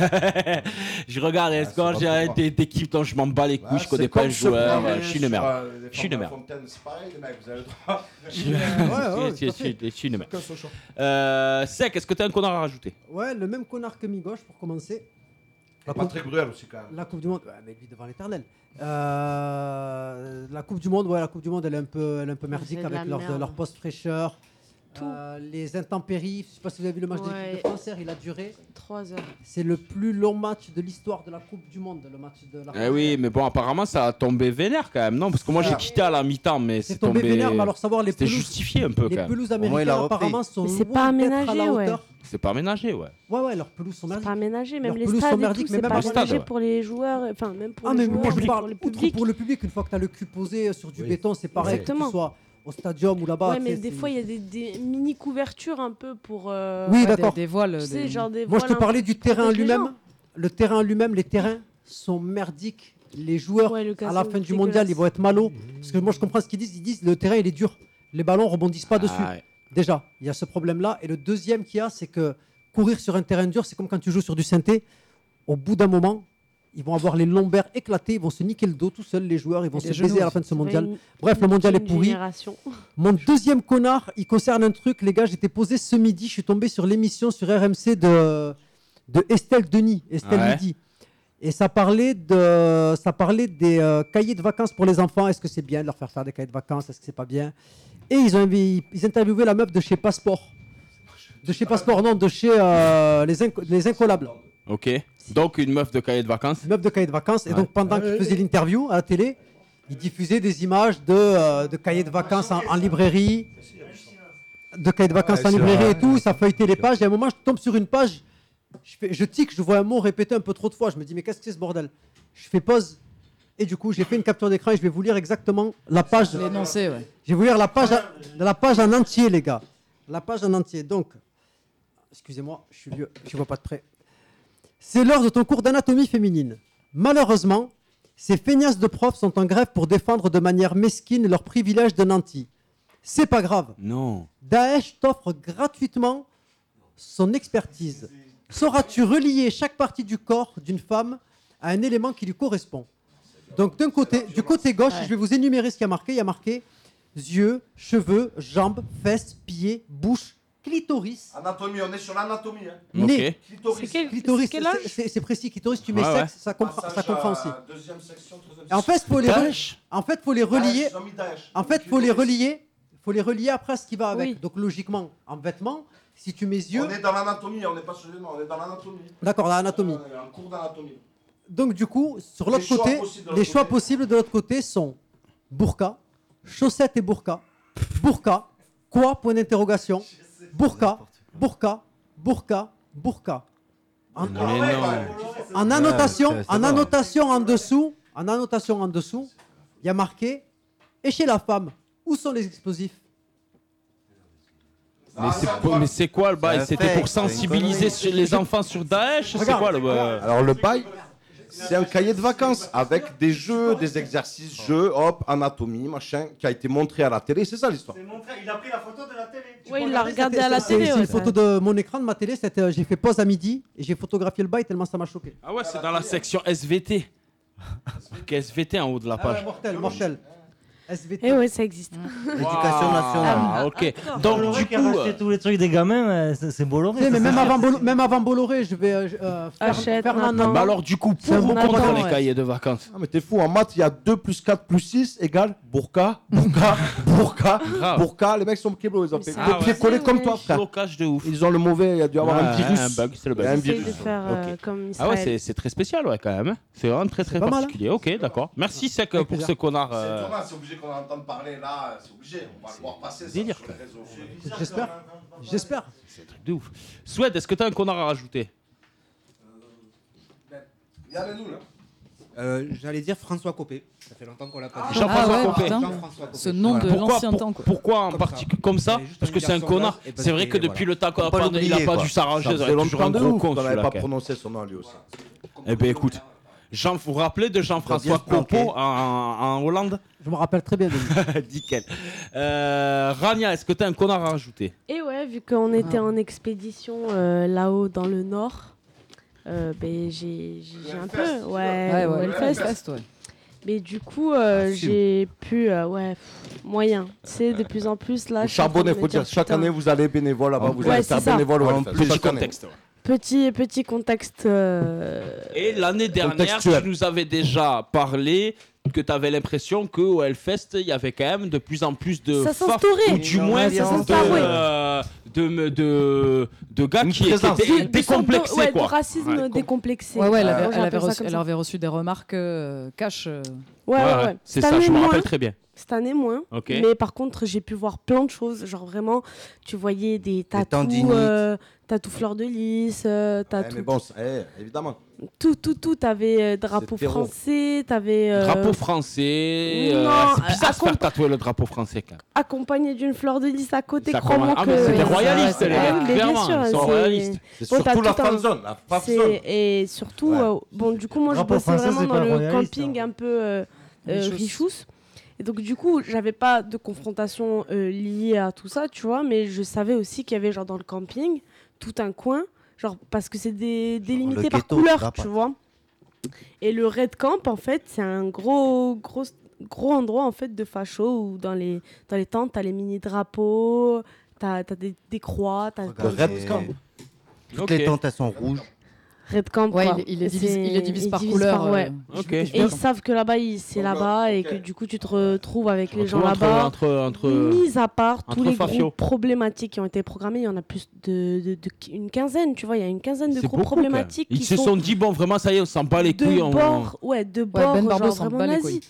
Je regarde les scores, pas j'ai pour moi. des des équipes dont je m'en bats les couilles, Ouais, je connais c'est pas comme le se joueur, prendre je suis une sur, merde. euh, les Je suis une femmes de la merde. Fontaine, c'est pareil, les mecs, vous avez le droit. Je suis une Ouais, ouais, ouais, je tout à suis- fait. je suis une merde. Chacun son choix. Euh, Sec, est-ce que t'as un connard à rajouter? Ouais, le même connard que Migauche pour commencer. La coupe, Patrick Bruel aussi, quand même. la coupe du Monde, ouais, mais lui devant l'éternel. Euh, la Coupe du Monde, ouais, la Coupe du Monde, elle est un peu, elle est un peu merdique c'est de la avec leurs, merde. leurs postes fraîcheurs. Tout. Euh, les intempéries, je sais pas si vous avez vu le match de Ouais. l'équipe de France hier, il a duré. Trois heures. C'est le plus long match de l'histoire de la Coupe du Monde, le match de la Eh oui, mais bon, apparemment, ça a tombé vénère quand même, non? Parce que moi, j'ai Ah. quitté à la mi-temps, mais C'est c'est tombé tombé. vénère, mais alors savoir les C'était pelouses, justifié un peu les quand même. pelouses Au moins, il américaines a repris. apparemment sont Mais c'est loin pas d'être à aménagé, la ouais. hauteur. C'est pas aménagé, ouais. Ouais, ouais, leurs pelouses sont C'est merdiques. pas aménagé, même Leurs les pelouses sont stades et merdiques, tout, mais c'est même pas le stade, aménagé ouais. pour les joueurs, enfin même pour Ah, les mais joueurs, moi je mais parle pour le outre public. pour le public, une fois que tu as le cul posé sur du Oui. béton, c'est pareil, que Exactement. tu sois au stadium ou là-bas. Ouais, tu mais sais, des c'est- fois il y a des, des mini couvertures un peu pour. euh, Oui, Ouais, d'accord. Des, des voiles. Tu sais, des- genre des Moi, je te voiles un parlais peu du qui terrain protègent les lui-même. gens. Le terrain lui-même, les terrains sont merdiques. Les joueurs, Ouais, le à gazon la fin du dégueulasse. mondial, ils vont être malos. Parce que moi, je comprends ce qu'ils disent. Ils disent le terrain, il est dur. Les ballons rebondissent pas dessus. Ah, ouais. Déjà, il y a ce problème-là. Et le deuxième qu'il y a, c'est que courir sur un terrain dur, c'est comme quand tu joues sur du synthé. Au bout d'un moment, ils vont avoir les lombaires éclatés, ils vont se niquer le dos tout seuls, les joueurs, ils vont Et se les baiser genoux à la fin de ce Ouais, mondial. une- Bref, le mondial est une pourri. génération. Mon deuxième connard, il concerne un truc, les gars, j'étais posé ce midi, je suis tombé sur l'émission sur R M C de, de Estelle Denis, Estelle Ouais. Midi. Et ça parlait, de, ça parlait des euh, cahiers de vacances pour les enfants. Est-ce que c'est bien de leur faire faire des cahiers de vacances? Est-ce que c'est pas bien? Et ils ont invi- ils interviewaient la meuf de chez Passeport. De chez Passeport, non, de chez euh, les, Inco- les Incollables. Ok. Donc, une meuf de cahier de vacances. Une meuf de cahiers de vacances. Et Ouais. donc, pendant qu'il faisait l'interview à la télé, il diffusait des images de, euh, de cahiers de vacances en, en librairie. De cahiers de vacances Ouais, en c'est librairie vrai. et tout. Ça feuilletait les pages. Et à un moment, je tombe sur une page. Je, fais, je tic, je vois un mot répété un peu trop de fois. Je me dis, mais qu'est-ce que c'est ce bordel? Je fais pause. Et du coup, j'ai fait une capture d'écran et je vais vous lire exactement la page. L'énoncé, ouais. Je vais vous lire la page, en- la page en entier, les gars. La page en entier. Donc, excusez-moi, je suis vieux, je vois pas de près. C'est l'heure de ton cours d'anatomie féminine. Malheureusement, ces feignasses de profs sont en grève pour défendre de manière mesquine leurs privilèges de nantis. C'est pas grave. Non. Daesh t'offre gratuitement son expertise. Sauras-tu relier chaque partie du corps d'une femme à un élément qui lui correspond? Donc d'un côté, du côté gauche, je vais vous énumérer ce qu'il y a marqué. Il y a marqué yeux, cheveux, jambes, fesses, pieds, bouche, clitoris. Anatomie, on est sur l'anatomie. Hein. Nez. Ok. Clitoris. C'est quel, Clitoris, c'est quel âge c'est- c'est c'est précis. Clitoris, tu mets Ouais, sexe, ça, comprend, ça Passage comprend à aussi. Deuxième section, troisième Et en fait, faut les, re- Daesh. en fait, faut les relier. Daesh, ils ont mis Daesh. En fait, faut les relier. Faut les relier après à ce qui va avec. Oui. Donc logiquement, en vêtements, si tu mets yeux, On est dans l'anatomie, on n'est pas sur les noms, on est dans l'anatomie. d'accord, dans l'anatomie. On est en cours d'anatomie. Donc du coup, sur Les l'autre choix côté, possibles de les l'autre choix côté. possibles de l'autre côté sont burqa, chaussettes et burqa, burqa, quoi, point d'interrogation, burqa, burqa, burqa, burqa. En, Mais non. en annotation, Ouais, ça- ça en va. annotation en dessous, en annotation en dessous, il y a marqué et chez la femme, où sont les explosifs? Mais c'est pas- mais c'est quoi le bail? C'est un C'était fake, pour c'est une sensibiliser sur les enfants sur Daesh? C'est Regarde, quoi le. euh, Alors le bail, c'est un cahier de vacances avec des jeux, des exercices, jeux, hop, anatomie, machin, qui a été montré à la télé, c'est ça l'histoire. Il a pris la photo de la télé. Tu Ouais, peux il l'a regarder, regardé à la C'est télé. c'est ouais. une photo de mon écran de ma télé. c'était, euh, J'ai fait pause à midi et j'ai photographié le bail tellement ça m'a choqué. Ah ouais, c'est dans la section S V T. S V T en haut de la Ah ouais, page. mortel, mortel. S V T. Eh ouais, ça existe. L'éducation nationale. Ah, ok. Ah, Donc, Bolloré du qui a coup. racheté euh, tous les trucs des gamins, euh, c'est c'est Bolloré. Tu sais, mais ça, même c'est- avant, Bolo- même avant Bolloré, je vais euh, je- euh, faire, Achète, faire Nathan. Nathan. Bah alors, du coup, C'est un pour ou bon contre programme, les ouais. cahiers de vacances? Ah mais t'es fou, en maths il y a deux plus quatre plus six égale burqa, burqa, burqa, Grave. burqa, les mecs sont kéblos, ils ont Mais fait c'est copier-coller abusé, comme ouais. toi frère. Blocage de ouf. Ils ont le mauvais, il y a dû avoir un Ouais, virus. un bug, c'est le Il y a un bug. Essaye virus. de faire euh, Ok. comme Ah ouais, Israël. c'est- c'est très spécial, ouais, quand même. hein. C'est vraiment très très pas mal, hein. particulier. Ok, d'accord. Merci, Sec, Avec pour plaisir. ce connard. C'est euh, étonnant, c'est obligé qu'on entende parler là, c'est obligé, on va le voir passer ça délire, sur les réseaux. J'espère. J'espère. C'est un truc de ouf. Swed, est-ce que t'as un connard à rajouter? Il y a les nous là. Euh, J'allais dire François Copé. Ça fait longtemps qu'on l'a pas dit. Jean-François Ah ouais, Copé. putain. Jean-François Copé. Ce nom de Pourquoi, l'ancien pour- temps, quoi. pourquoi en Comme particulier comme ça? Mais juste Parce un que c'est un garçon connard. là, et parce C'est vrai que, que voilà. depuis le temps qu'on a Faut pas pas, il a l'oublier, pas quoi. dû s'arranger. Ça Ça faisait aurait toujours un longtemps de gros ouf con qu'on n'avait celui-là, pas quand même. prononcé son nom lui aussi. Eh ben écoute, Jean, vous vous rappelez de Jean-François Bien planqué. Copo en, en Hollande? Je me rappelle très bien de lui. Nickel. Euh, Rania, est-ce que t'as un connard à rajouter? Et ouais, vu qu'on était en expédition euh, là-haut dans le nord, euh, ben, j'ai j'ai- j'ai un peu. Ouais, Ouais, au ouais, Hellfest. Hellfest, ouais. Mais du coup, euh, Ah, si. j'ai pu. euh, ouais, pff, moyen. C'est de plus en plus là. Vous je suis en train de charbonnez, me faut dire, chaque putain. année vous allez bénévole là-bas, vous Ouais, allez c'est faire ça. bénévole au En Hellfest. plus du Chaque année. contexte. ouais. Petit, petit contexte. euh, Et l'année dernière, Contextuel. tu nous avais déjà parlé que tu avais l'impression qu'au Hellfest, il y avait quand même de plus en plus de Ça faf, s'instaurait. ou du Ouais, moins ça de, s'instaurait. euh, de, de, de gars Une qui, qui présence. étaient de- de sorte de- décomplexés. ouais, quoi. de racisme Ouais. décomplexé. Ouais, ouais, elle Moi, avait, elle j'appelle avait ça reçu, comme elle ça. avait reçu des remarques euh, cash. euh. Ouais, ouais, Ouais, ouais. ouais. C'est Cette ça, je année, me rappelle moins. très bien. Cette année, moins. Ok. Mais par contre, j'ai pu voir plein de choses. Genre vraiment, tu voyais des tatous, tendinites. euh, tatous fleurs de lys, euh, Eh, tatous. mais bon, c'est- eh, évidemment. Tout, tout, tout. T'avais euh, drapeau C'est terreau. français, t'avais. euh, Drapeau français. euh, non, c'est bizarre euh, de se faire accompa- tatouer le drapeau français. Quand même. accompagné d'une fleur de lys à côté. Ça Crois-moi commence- que. Ah, mais c'est des ça- royalistes, ouais, les ouais, mecs, mais bien clairement, sûr, ils sont c'est- royalistes. C'est Bon, t'as surtout la tout un- fan zone, la fan C'est- zone. Et surtout, Ouais. euh, bon, du coup, moi, je Drapeau bossais français, vraiment c'est dans pas le royaliste, camping hein. un peu euh, euh, Richous. richous. Et donc, du coup, j'avais pas de confrontation euh, liée à tout ça, tu vois, mais je savais aussi qu'il y avait, genre, dans le camping, tout un coin, genre, parce que c'est des, délimité par ghetto, couleur, là, tu par- vois. Et le Red Camp, en fait, c'est un gros, gros, gros endroit, en fait, de facho où dans les, dans les tentes, t'as les mini-drapeaux, t'as as des, des croix, t'as... t'as- Regarde, Red et- Camp. Toutes Ok. les tentes elles sont rouges. Red Camp, Ouais, quoi. il, il est divise, il est divise il par divise couleur. par- ouais. euh, Ok. Et ils savent que là-bas, il- c'est Donc, là-bas et ok. que du coup, tu te retrouves avec les gens Entre- là-bas. Entre, entre, Mis à part entre tous les facios. groupes problématiques qui ont été programmés, il y en a plus de, de- de- une quinzaine, tu vois, il y a une quinzaine de C'est groupes beaucoup, quand même. problématiques Ils qui se sont sont dit, bon, vraiment, ça y est, on s'en bat les couilles. de on- bord, ouais, de Ouais, bord, Ben Barbo genre s'en vraiment bat les nazi. couilles.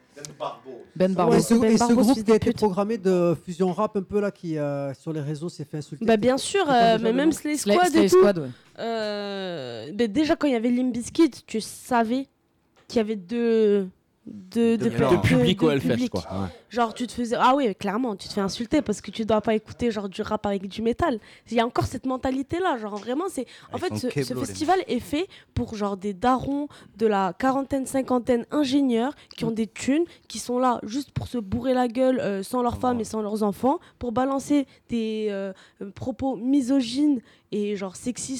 Et Ben Barbo. ce, Ben et ce Barbo, groupe fils qui a de été pute. programmé de fusion rap un peu là, qui euh, sur les réseaux s'est fait insulter. Bah bien sûr, C'est quoi euh, déjà mais le même nom Slay Slay- Squad Slay et tout. Squad, ouais. euh, mais déjà quand il y avait Limp Bizkit, tu savais qu'il y avait deux de, De de, violence. de public de au Hellfest, public. quoi. Ouais. Genre tu te faisais ah oui clairement tu te fais insulter parce que tu dois pas écouter genre du rap avec du métal. Il y a encore cette mentalité là, genre vraiment c'est en Ils fait sont ce, ce keblo, les festival est fait pour genre des darons de la quarantaine cinquantaine ingénieurs qui ont des thunes qui sont là juste pour se bourrer la gueule euh, sans leurs femmes et sans leurs enfants pour balancer des euh, euh, propos misogynes et genre sexistes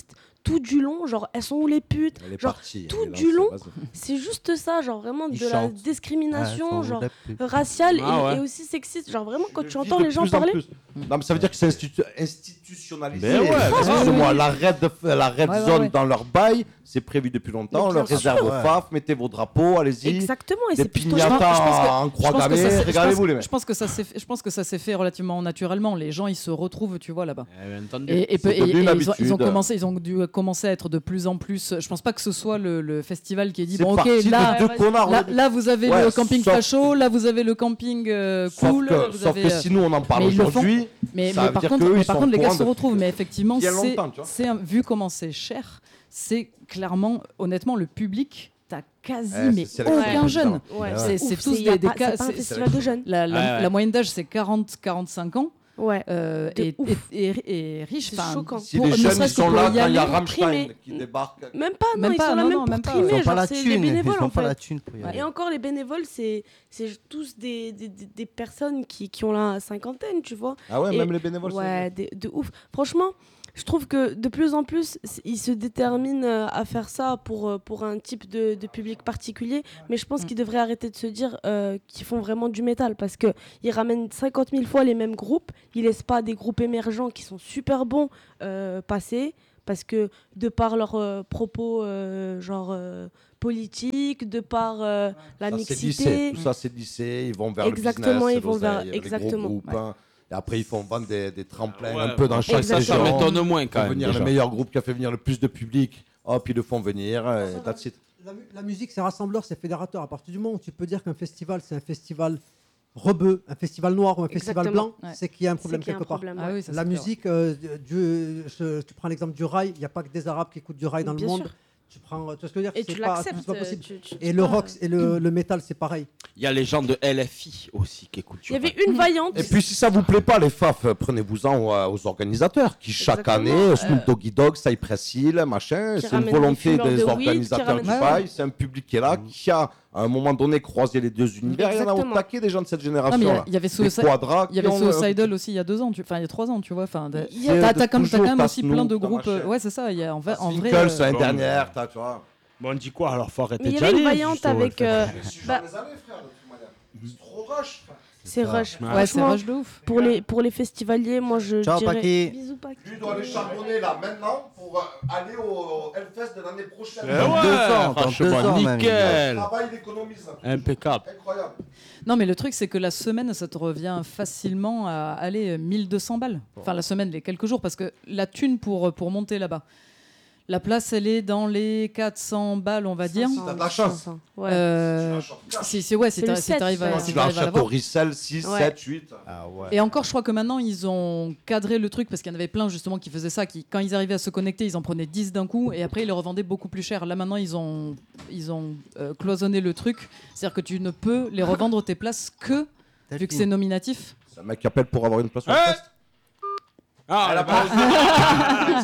tout du long, genre elles sont où les putes, Elle est genre partie, tout elle est du lancée, long, vas-y. c'est juste ça, genre vraiment Ils de la chantent. discrimination, Ah, elles sont genre où les putes. raciale Ah et, ouais. et aussi sexiste, genre vraiment quand tu Vit entends de les gens plus en parler. plus. Non, mais ça veut dire que c'est institu- institutionnalisé. Ben ouais, Excusez-moi, ouais. la red, de- la red Ouais, ouais, zone ouais. dans leur bail, c'est prévu depuis longtemps. Mais On leur bien réserve sûr. au F A F, mettez vos drapeaux, allez-y. Exactement, et Des c'est plutôt- piñatas Je pense- je pense que- en croix je pense que gammée, ça s'est- je régalez-vous pense- les mecs. Je pense que ça s'est fait- je pense que ça s'est fait relativement naturellement. Les gens, ils se retrouvent, tu vois, là-bas. Eh, entendu. Et, et peu- C'est et- devenu et une ils, ont, habitude. ils ont commencé, ils ont dû commencer à être de plus en plus. Je pense pas que ce soit le, le festival qui ait dit C'est bon, ok, parti de là, deux connards, là, ouais. là, vous avez Ouais, le camping sauf- facho, là vous avez le camping euh, Sauf cool. que- là, vous sauf avez, que euh, si nous, on en parle mais ils le font. aujourd'hui, mais, ça mais veut par dire contre, qu'eux, mais ils par sont contre, les au gars courant se depuis retrouvent. Mais effectivement, bien c'est, longtemps, tu vois. c'est un- vu comment c'est cher, c'est clairement, honnêtement, le public. T'as quasi Ouais, mais c'est sélectionné aucun tout jeune. le temps. Ouais, C'est, c'est c'est ouf, tous c'est- y a des, des pas- cas. c'est pas un c'est- festival de jeunes. La, la- Ouais, ouais. la moyenne d'âge c'est quarante à quarante-cinq ans. Ouais. Euh, De et, ouf. et, et- et riche. C'est enfin, choquant. Si pour- les ne jeunes ils serait-ce que sont pour là y quand il y a aller, Rammstein primés. qui débarque. Même pas, non, Même ils pas, sont là non, même non, pour même pas. primer, Ils ont genre pas la c'est des thune, bénévoles ils ont en pas fait. la thune pour y aller. Et encore les bénévoles, c'est c'est tous des, des, des- des personnes qui, qui ont la cinquantaine, tu vois. Ah ouais, Et- même les bénévoles, c'est Ouais, des- de ouf. Franchement, je trouve que de plus en plus, c- ils se déterminent euh, à faire ça pour, euh, pour un type de, de public particulier. Mais je pense qu'ils devraient arrêter de se dire euh, qu'ils font vraiment du métal parce qu'ils ramènent cinquante mille fois les mêmes groupes. Ils laissent pas des groupes émergents qui sont super bons euh, passer. Parce que de par leurs euh, propos euh, genre euh, politiques, de par euh, la Ça, c'est lycée. mixité. Tout ça, c'est lycée. Ils vont vers Exactement, le business. ils vont l'oseille, vers- il y a des gros exactement. groupes, hein. Et après, ils font vendre des, des tremplins Ouais, un peu dans chaque ça, région. ça m'étonne moins quand Ils font même. venir déjà. le meilleur groupe qui a fait venir le plus de public. Hop, ils le font venir. et that's it. La, mu- la musique, c'est rassembleur, c'est fédérateur. À partir du moment où tu peux dire qu'un festival, c'est un festival rebeu, un festival noir ou un festival Exactement. blanc, Ouais. c'est qu'il y a un C'est problème qu'il y a un quelque part. problème, Ah ouais. oui, ça, La c'est clair. musique, euh, du, je- tu prends l'exemple du rail, il n'y a pas que des Arabes qui écoutent du rail dans Bien le monde. sûr. Tu prends, tu vois ce que je veux dire Et c'est tu pas, l'acceptes, c'est pas euh, possible. tu- tu- et tu le pas- rock et le, le métal, c'est pareil. Il y a les gens de L F I aussi qui écoutent. Il y avait une vaillante. Et puis, si ça vous plaît pas, les F A F, euh, prenez-vous-en aux, aux organisateurs qui, chaque Exactement, année, euh, Snoop Doggy Dogg, Cypress Hill, machin, qui c'est une ramènent des volonté fumeurs des de weed, qui organisateurs ramènent- du Ouais, bail. C'est un public qui est là, qui a, à un moment donné, croisé les deux univers. Il y en a au Exactement. taquet des gens de cette Non, mais il y génération-là. a- il y avait Des Suicide, quadras il y avait qui ont, euh, Suicidal aussi il y a deux ans, tu- enfin il y a trois ans, tu vois. Enfin, de- Il y a- t'as, de t'as quand, t'as toujours, quand même t'as aussi Snoop, plein de t'as groupes. machin. euh, ouais, c'est ça. Il y a en, vrai- en vrai. Singles, euh, l'année dernière, t'as, tu vois. Bon, on dit quoi alors? Faut arrêter Mais il y d'y avait une aller, vaillante justement, avec. le fait. euh, Je suis bah, jamais allé, frère, de toute manière. C'est trop rush, frère. c'est rush. Ouais, c'est Franchement, rush de ouf. Pour les, pour les festivaliers, moi je Ciao, dirais. Paki. Bisous, Paki. Lui doit aller charbonner là maintenant pour euh, aller au Hellfest de l'année prochaine. Eh ouais, deux ans, dans franchement, deux ans, même. nickel. Le travail, il économise. Impeccable. Incroyable. Non, mais le truc, c'est que la semaine, ça te revient facilement à aller euh, mille deux cents balles. Enfin, la semaine, les quelques jours, parce que la thune pour, pour monter là-bas. La place, elle est dans les quatre cents balles, on va dire. T'as de la chance. Ouais. Euh, si, si, ouais, si C'est le t'a- si sept, t'arrives à, ça. si Tu t'arrives à l'achètes au l'avoir. resell six, Ouais. sept, huit. Ah ouais. Et encore, je crois que maintenant, ils ont cadré le truc parce qu'il y en avait plein justement qui faisaient ça, qui, quand ils arrivaient à se connecter, ils en prenaient dix d'un coup et après, ils les revendaient beaucoup plus cher. Là, maintenant, ils ont, ils ont euh, cloisonné le truc. C'est-à-dire que tu ne peux les revendre tes places que, vu que c'est nominatif. C'est un mec qui appelle pour avoir une place au Ouais. Hellfest. Ah, Elle a bah,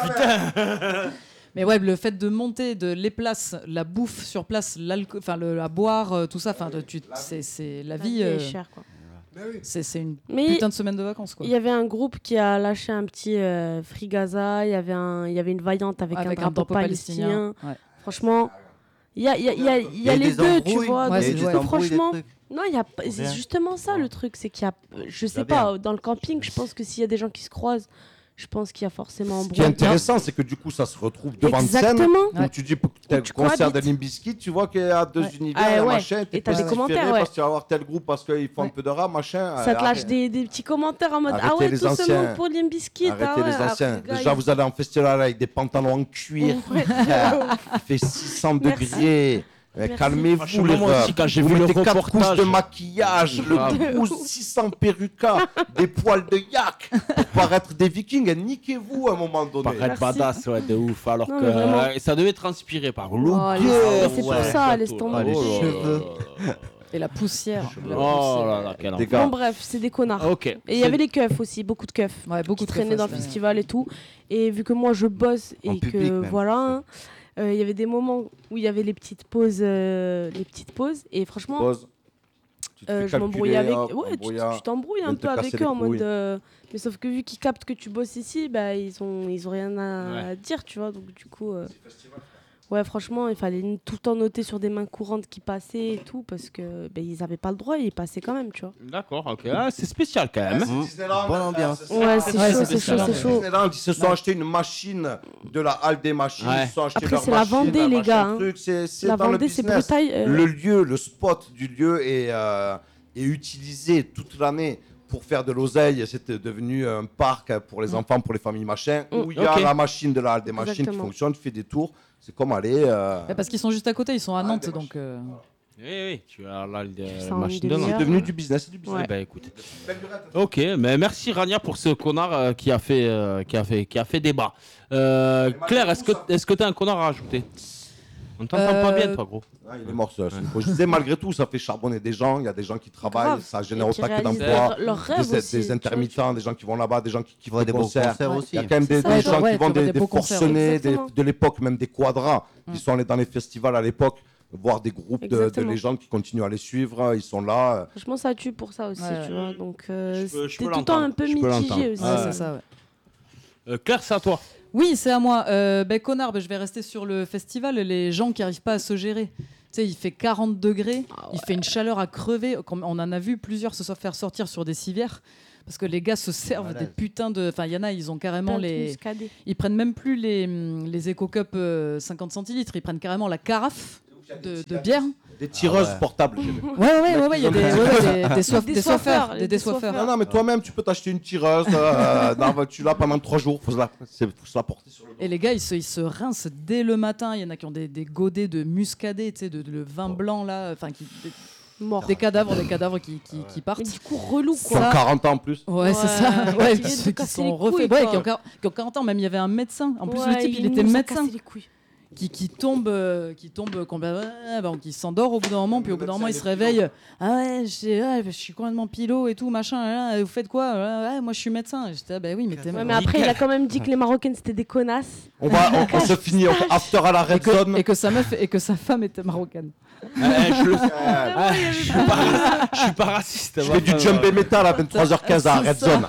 pas Mais ouais, le fait de monter, de les places, la bouffe sur place, l'alcool, enfin le à boire, euh, tout ça, enfin de- tu, c'est, c'est la La vie. vie est euh, chère, quoi. c'est, c'est une Mais putain de semaine de vacances, quoi. il y avait un groupe qui a lâché un petit euh, Free Gaza, il y avait un, il y avait une vaillante avec, Avec un drapeau palestinien. ouais. Franchement, il y a, il y a, il y a, il y a eu les des deux, tu embrouilles, vois. Ouais, il y a eu c'est- des ouais. embrouilles, des Franchement, trucs. non, il y a, pas- c'est Rien. justement ça le truc, c'est qu'il y a, je sais va bien. pas, dans le camping, je pense que s'il y a des gens qui se croisent, je pense qu'il y a forcément Ce qui est embrouille. intéressant, c'est que du coup, ça se retrouve devant une scène. Exactement. Où tu dis, pour que tu as Où le tu concert de cohabites. Limp Bizkit, tu vois qu'il y a deux Ouais. univers, Ah, il y a ouais. machin. t'es Et t'as des positionné commentaires, ouais. parce que tu vas avoir tel groupe parce qu'ils font Ouais. un peu de rap, machin. Ça te lâche Arrêtez- des, des petits commentaires en mode Arrêtez ah ouais, les tout anciens. seulement pour Limp Bizkit. Arrêtez ah ouais, les alors anciens. que le gars, Déjà, il- vous allez en festival avec des pantalons en cuir. Ouais. Il fait six cents Merci. degrés. Mais Merci. calmez-vous, Franchement, les moi gars. aussi, quand j'ai Vous vu le mettez quatre reportage- couches de maquillage, le Grave. cou, six cents perrucas, des poils de yak pour paraître des vikings. Et niquez-vous à un moment donné. paraître Merci. badass, ouais, de ouf. Alors Non, que mais vraiment. euh, ça devait transpirer par Oh, l'eau. laisse tomber, c'est pour Ouais. ça, laisse tomber. Ah, les Oh là cheveux. là. Et la poussière. la Oh poussière. là là, quel Des enfer. gars. Bon bref, c'est des connards. Ok. Et il y avait les keufs aussi, beaucoup de keufs. Ouais, beaucoup qui de traînaient keufs, dans le ouais, festival et tout. Et vu que moi je bosse et En que public, même. voilà, hein, euh, il y avait des moments où il y avait les petites pauses, euh, les petites pauses. Et franchement, Pause. Tu te euh, fais je m'embrouillais calculer, avec. hop, Ouais, tu, embrouillard, tu t'embrouilles viens un te peu casser avec les eux en mode. couilles. euh, Mais sauf que vu qu'ils captent que tu bosses ici, bah, ils ont, ils ont rien à Ouais. dire, tu vois. Donc du coup. euh, Ouais, franchement, il fallait n- tout le temps noter sur des mains courantes qui passaient et tout, parce que ben, ils n'avaient pas le droit, ils passaient quand même, tu vois. D'accord, ok. Ah, c'est spécial quand même. C'est Disneyland, Bonne là, ambiance. c'est ça. Ouais, c'est Ouais, chaud, c'est c'est chaud, spécial. c'est chaud. Disneyland, ils se sont achetés une machine de la halle des machines. Ouais. Ils se sont achetés Après, leur c'est la machine, Vendée, un les machin gars, hein. truc, c'est- c'est La dans le Vendée, c'est business. brutal. euh, Le lieu, le spot du lieu est, euh, est utilisé toute l'année pour faire de l'oseille. C'était devenu un parc pour les enfants, pour les familles, machin, Mm. où il y a Ok. la machine de la halle des machines qui Exactement. fonctionne, tu fais des tours. C'est comme aller. euh, Ouais, parce qu'ils sont juste à côté, ils sont à Ah, Nantes, des donc. euh, Oui, oui, tu as là le- Ça la en machine une de C'est Nantes. demi-heure. devenu du business, c'est du business. Eh ben, écoute. Ok, mais merci Rania pour ce connard euh, qui a fait euh, qui a fait qui a fait débat. Euh, Claire, est-ce que est-ce que t'as un connard à rajouter? On t'entend Euh, pas bien, toi, gros. Ah, il est mort, ça. c'est une fois. Je disais, malgré tout, ça fait charbonner des gens. Il y a des gens qui travaillent, Grave. ça génère Et qui autant que réalisent d'emplois. leur- leurs rêves Des, aussi, des tu vois, intermittents, des gens qui vont là-bas, des gens qui, qui Tu vois font des des beaux concerts. concerts Il aussi. y a quand même des, C'est ça, des genre, gens ouais, qui tu vendent vois des, des des beaux concerts. forcenés des- Exactement. de l'époque, même des quadrans, Mm. qui sont allés dans les festivals à l'époque, voir des groupes de, de Exactement. légendes qui continuent à les suivre. Ils sont là. Franchement, ça tue pour ça aussi, Ouais, tu ouais. vois. Donc, euh, Je peux- je t'es peux tout le temps un l'entendre, peu je peux l'entendre. mitigé aussi. Ouais, Ouais. c'est ça, ouais. Euh, Claire, c'est à toi. Oui, c'est à moi. Euh, ben, connard, ben, je vais rester sur le festival. Les gens qui n'arrivent pas à se gérer. Tu sais, il fait quarante degrés, il fait une chaleur à crever. Comme on en a vu plusieurs se faire sortir sur des civières. Parce que les gars se servent Voilà. des putains de. Enfin, il y en a, ils ont carrément Plein de les. muscadés. Ils prennent même plus les, hum, les Eco Cup euh, cinquante centilitres. Ils prennent carrément la carafe de, de bière. Des tireuses Ah ouais. portables. j'ai vu. Ouais, ouais, ouais, ouais, il y a des, ouais, ouais, des, des, soif- Des des soifeurs, soifeurs. les Des des désoiffeurs. soifeurs. Non, non, mais toi-même, tu peux t'acheter une tireuse. euh, non, tu l'as pendant trois jours. Faut se la, c'est- faut se la porter sur le dos. Et les gars, ils se, ils se rincent dès le matin. Il y en a qui ont des, des godets de muscadet, tu sais, de, de le vin blanc là, enfin, qui, des, Mort. des cadavres, des cadavres qui, qui, qui partent. Mais du coup, relou, Qui ont quoi. quarante ans en plus. Ouais, c'est Ouais, ça. Ouais, fatigués de ceux qui casser sont les refaits. couilles, Ouais, quoi. qui ont, quar- qui ont quarante ans. Même il y avait un médecin. En plus, Ouais, le type, il nous était a médecin. cassé les couilles. Qui, qui tombe, euh, qui tombe, complètement- ouais, bon, qui s'endort au bout d'un moment, puis au bout d'un moment, il se réveille. Ah ouais, je, ouais, je suis complètement pilot et tout, machin. Là, vous faites quoi? Ouais, moi, je suis médecin. Et J'étais, ah, bah oui, mais t'es Ouais, mais après, il a quand même dit que les Marocaines, c'était des connasses. On, va, on, on se finit on fait after à la et red que, zone. et que sa meuf et que sa femme était marocaine. Eh, je, le- Ah, je suis pas raciste. Je suis pas raciste. Je fais du djembé metal à vingt-trois heures quinze à la C'est red ça. zone.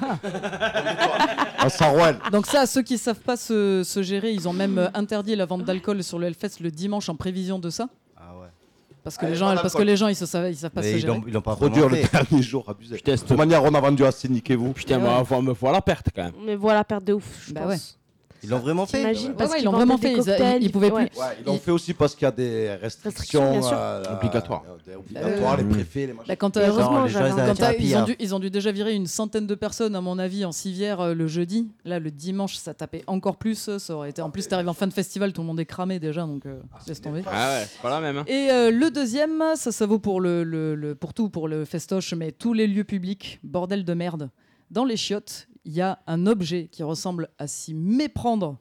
À Sarouel. Donc ça, ceux qui savent pas se, se gérer, ils ont même euh, interdit la vente d'alcool sur le Hellfest le dimanche en prévision de ça. Ah ouais. Parce que Ah, les il y a gens, pas parce que d'alcool. les gens, ils se savent, ils savent pas Mais se ils gérer. l'ont ils l'ont pas Trop vraiment dur le fait. dernier jour, abusé. Putain, De toute manière, on a vendu assez, niquez-vous. Putain, Ouais. moi, faut me voir la perte quand même. Mais voilà, perte de ouf, je Bah pense. ouais. Ils l'ont vraiment fait. T'imagines, Ouais, parce ouais, ils qu'ils l'ont vendaient vraiment des fait. Ils, cocktails, ils, ils pouvaient ouais. plus. Ouais, ils l'ont fait aussi parce qu'il y a des restrictions, Restrictions, bien sûr. euh, Obligatoires. euh, des obligatoires, les préfets, les machins. Bah, quand, Et euh, heureusement, les gens, j'avais ils un- avaient Quand t'as- thérapie, ils, ont hein. dû, ils ont dû déjà virer une centaine de personnes, à mon avis, en civière euh, le jeudi. Là, le dimanche, ça tapait encore plus. euh, Ça aurait été... En plus, t'arrives en fin de festival, tout le monde est cramé déjà, donc euh, laisse tomber. Ah ouais, c'est pas la même. Hein. Et euh, le deuxième, ça, ça vaut pour, le, le- le- pour tout, pour le festoche, mais tous les lieux publics, bordel de merde. Dans les chiottes, il y a un objet qui ressemble à s'y méprendre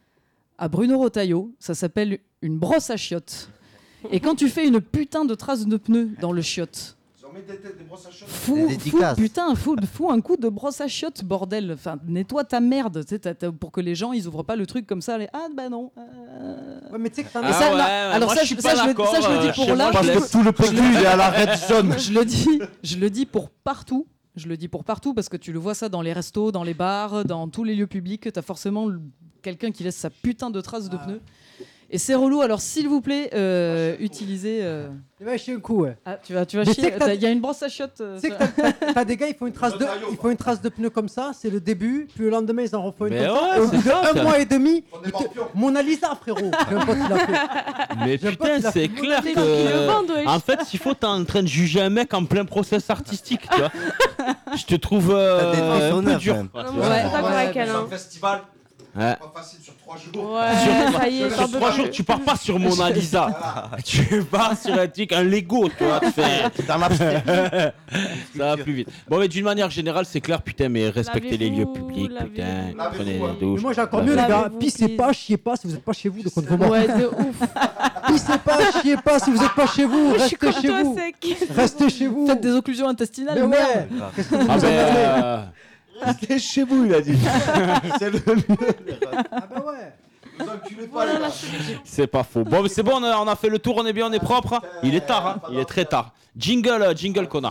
à Bruno Retailleau. Ça s'appelle une brosse à chiottes. Et quand tu fais une putain de trace de pneu dans le chiotte, Ils ont mis des, des brosses à chiottes. fous, Des fous, dédicaces. putain, fous, fous un coup de brosse à chiottes, bordel. Enfin, nettoie ta merde, tu sais, t'as- t'as- pour que les gens, ils ouvrent pas le truc comme ça. Les... Ah bah non. euh. Ouais, mais tu sais que t'en Ah as- ça, ouais, non, ouais, alors moi, ça, je suis je- pas ça, je le- d'accord, ça, je le dis euh, pour chez là. moi, Parce je que laisse- tout le P Q, il est à la red zone. Je le dis, je le dis pour partout. Je le dis pour partout parce que tu le vois ça dans les restos, dans les bars, dans tous les lieux publics. T'as forcément le- quelqu'un qui laisse sa putain de trace de pneu. Et c'est relou. Alors s'il vous plaît, euh, utilisez. euh, Il va chier un coup, ouais. Ah, tu vas, tu vas Mais chier. tu sais que t'as- T'as- Il y a une brosse à chiottes. euh, Tu sais que ça- t'as- t'as t'as des gars, ils font une trace de, ils font une trace de pneu comme ça, c'est le début, puis le lendemain ils en refont une Mais comme ça, ouais, et au c'est bout ça, d'un ça. mois et demi, Ils font des ils te- morpions. Mona Lisa, frérot. J'ai un pote qui l'a fait. Mais J'ai un pote putain, qui l'a c'est fait. clair Les gens qui le que. vendent, ouais. En fait, s'il faut, t'es en train de juger un mec en plein process artistique, tu vois. Je te trouve euh, T'as des un peu honneurs, dur. quand même. quoi, Non, tu moi, vois. je suis d'accord Ouais, avec elle. Sur hein. un festival, Ouais. pas facile sur trois jours. Ouais, ça y est, Sur j'en peux trois plus. jours, tu pars pas sur Mona Lisa. Tu pars sur un truc, un Lego, tu vois. tu fais- Dans l'abstract. Ça va plus vite. Bon, mais d'une manière générale, c'est clair, putain, mais respectez les lieux Lavez-vous, publics, lavez-vous. putain. Lavez-vous, Prenez hein. des Mais douches. moi j'ai encore mieux, les gars. Lavez-vous, Pissez please. pas, chiez pas si vous êtes pas chez vous de contre moi. Ouais, de ouf. Pissez pas, chiez pas si vous êtes pas chez vous. Je suis Restez comme chez toi, vous. sec. Restez chez vous. Faites des occlusions intestinales. Mais merde. ouais. Qu'est-ce que vous Ah vous ben, attendez euh, Restez chez vous, il a dit. C'est le mieux. Ah bah ouais. C'est pas faux. Bon, mais c'est bon, on a, on a fait le tour, on est bien, on est propre. Il est tard, hein. Il est très tard. Jingle, euh, jingle, connard.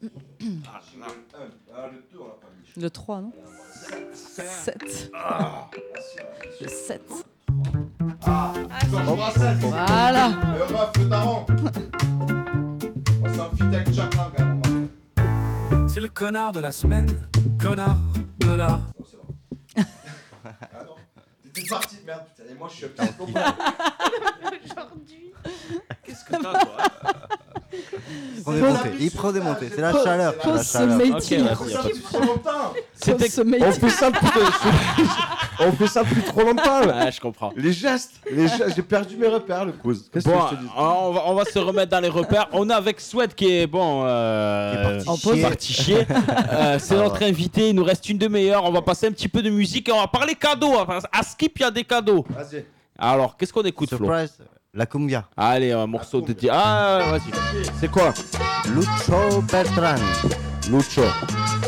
Le trois, non sept. Le sept. Voilà. C'est le connard de la semaine, connard de la... T'es parti, merde, putain, et moi je suis Aujourd'hui. Qu'est-ce que t'as, toi? Il prend des montées, il prend des montées, c'est la chaleur. c'est la chaleur. C'était On fait ça depuis On fait ça depuis trop longtemps. là. Ouais, je comprends. Les gestes, les gestes, j'ai perdu mes repères, le cause. Qu'est-ce Bon, que je te dis on va, on va se remettre dans les repères. On est avec Sweat qui est bon. Euh, Qui est parti chier. parti chier. Euh, c'est Ah notre ouais. invité. Il nous reste une demi-heure. On va passer un petit peu de musique et on va parler cadeaux. À Skip, il y a des cadeaux. Vas-y. Alors, qu'est-ce qu'on écoute, Flo? Surprise, la cumbia. Allez, un morceau de. Ah, vas-y. C'est quoi? Lucho Beltran. Lucho.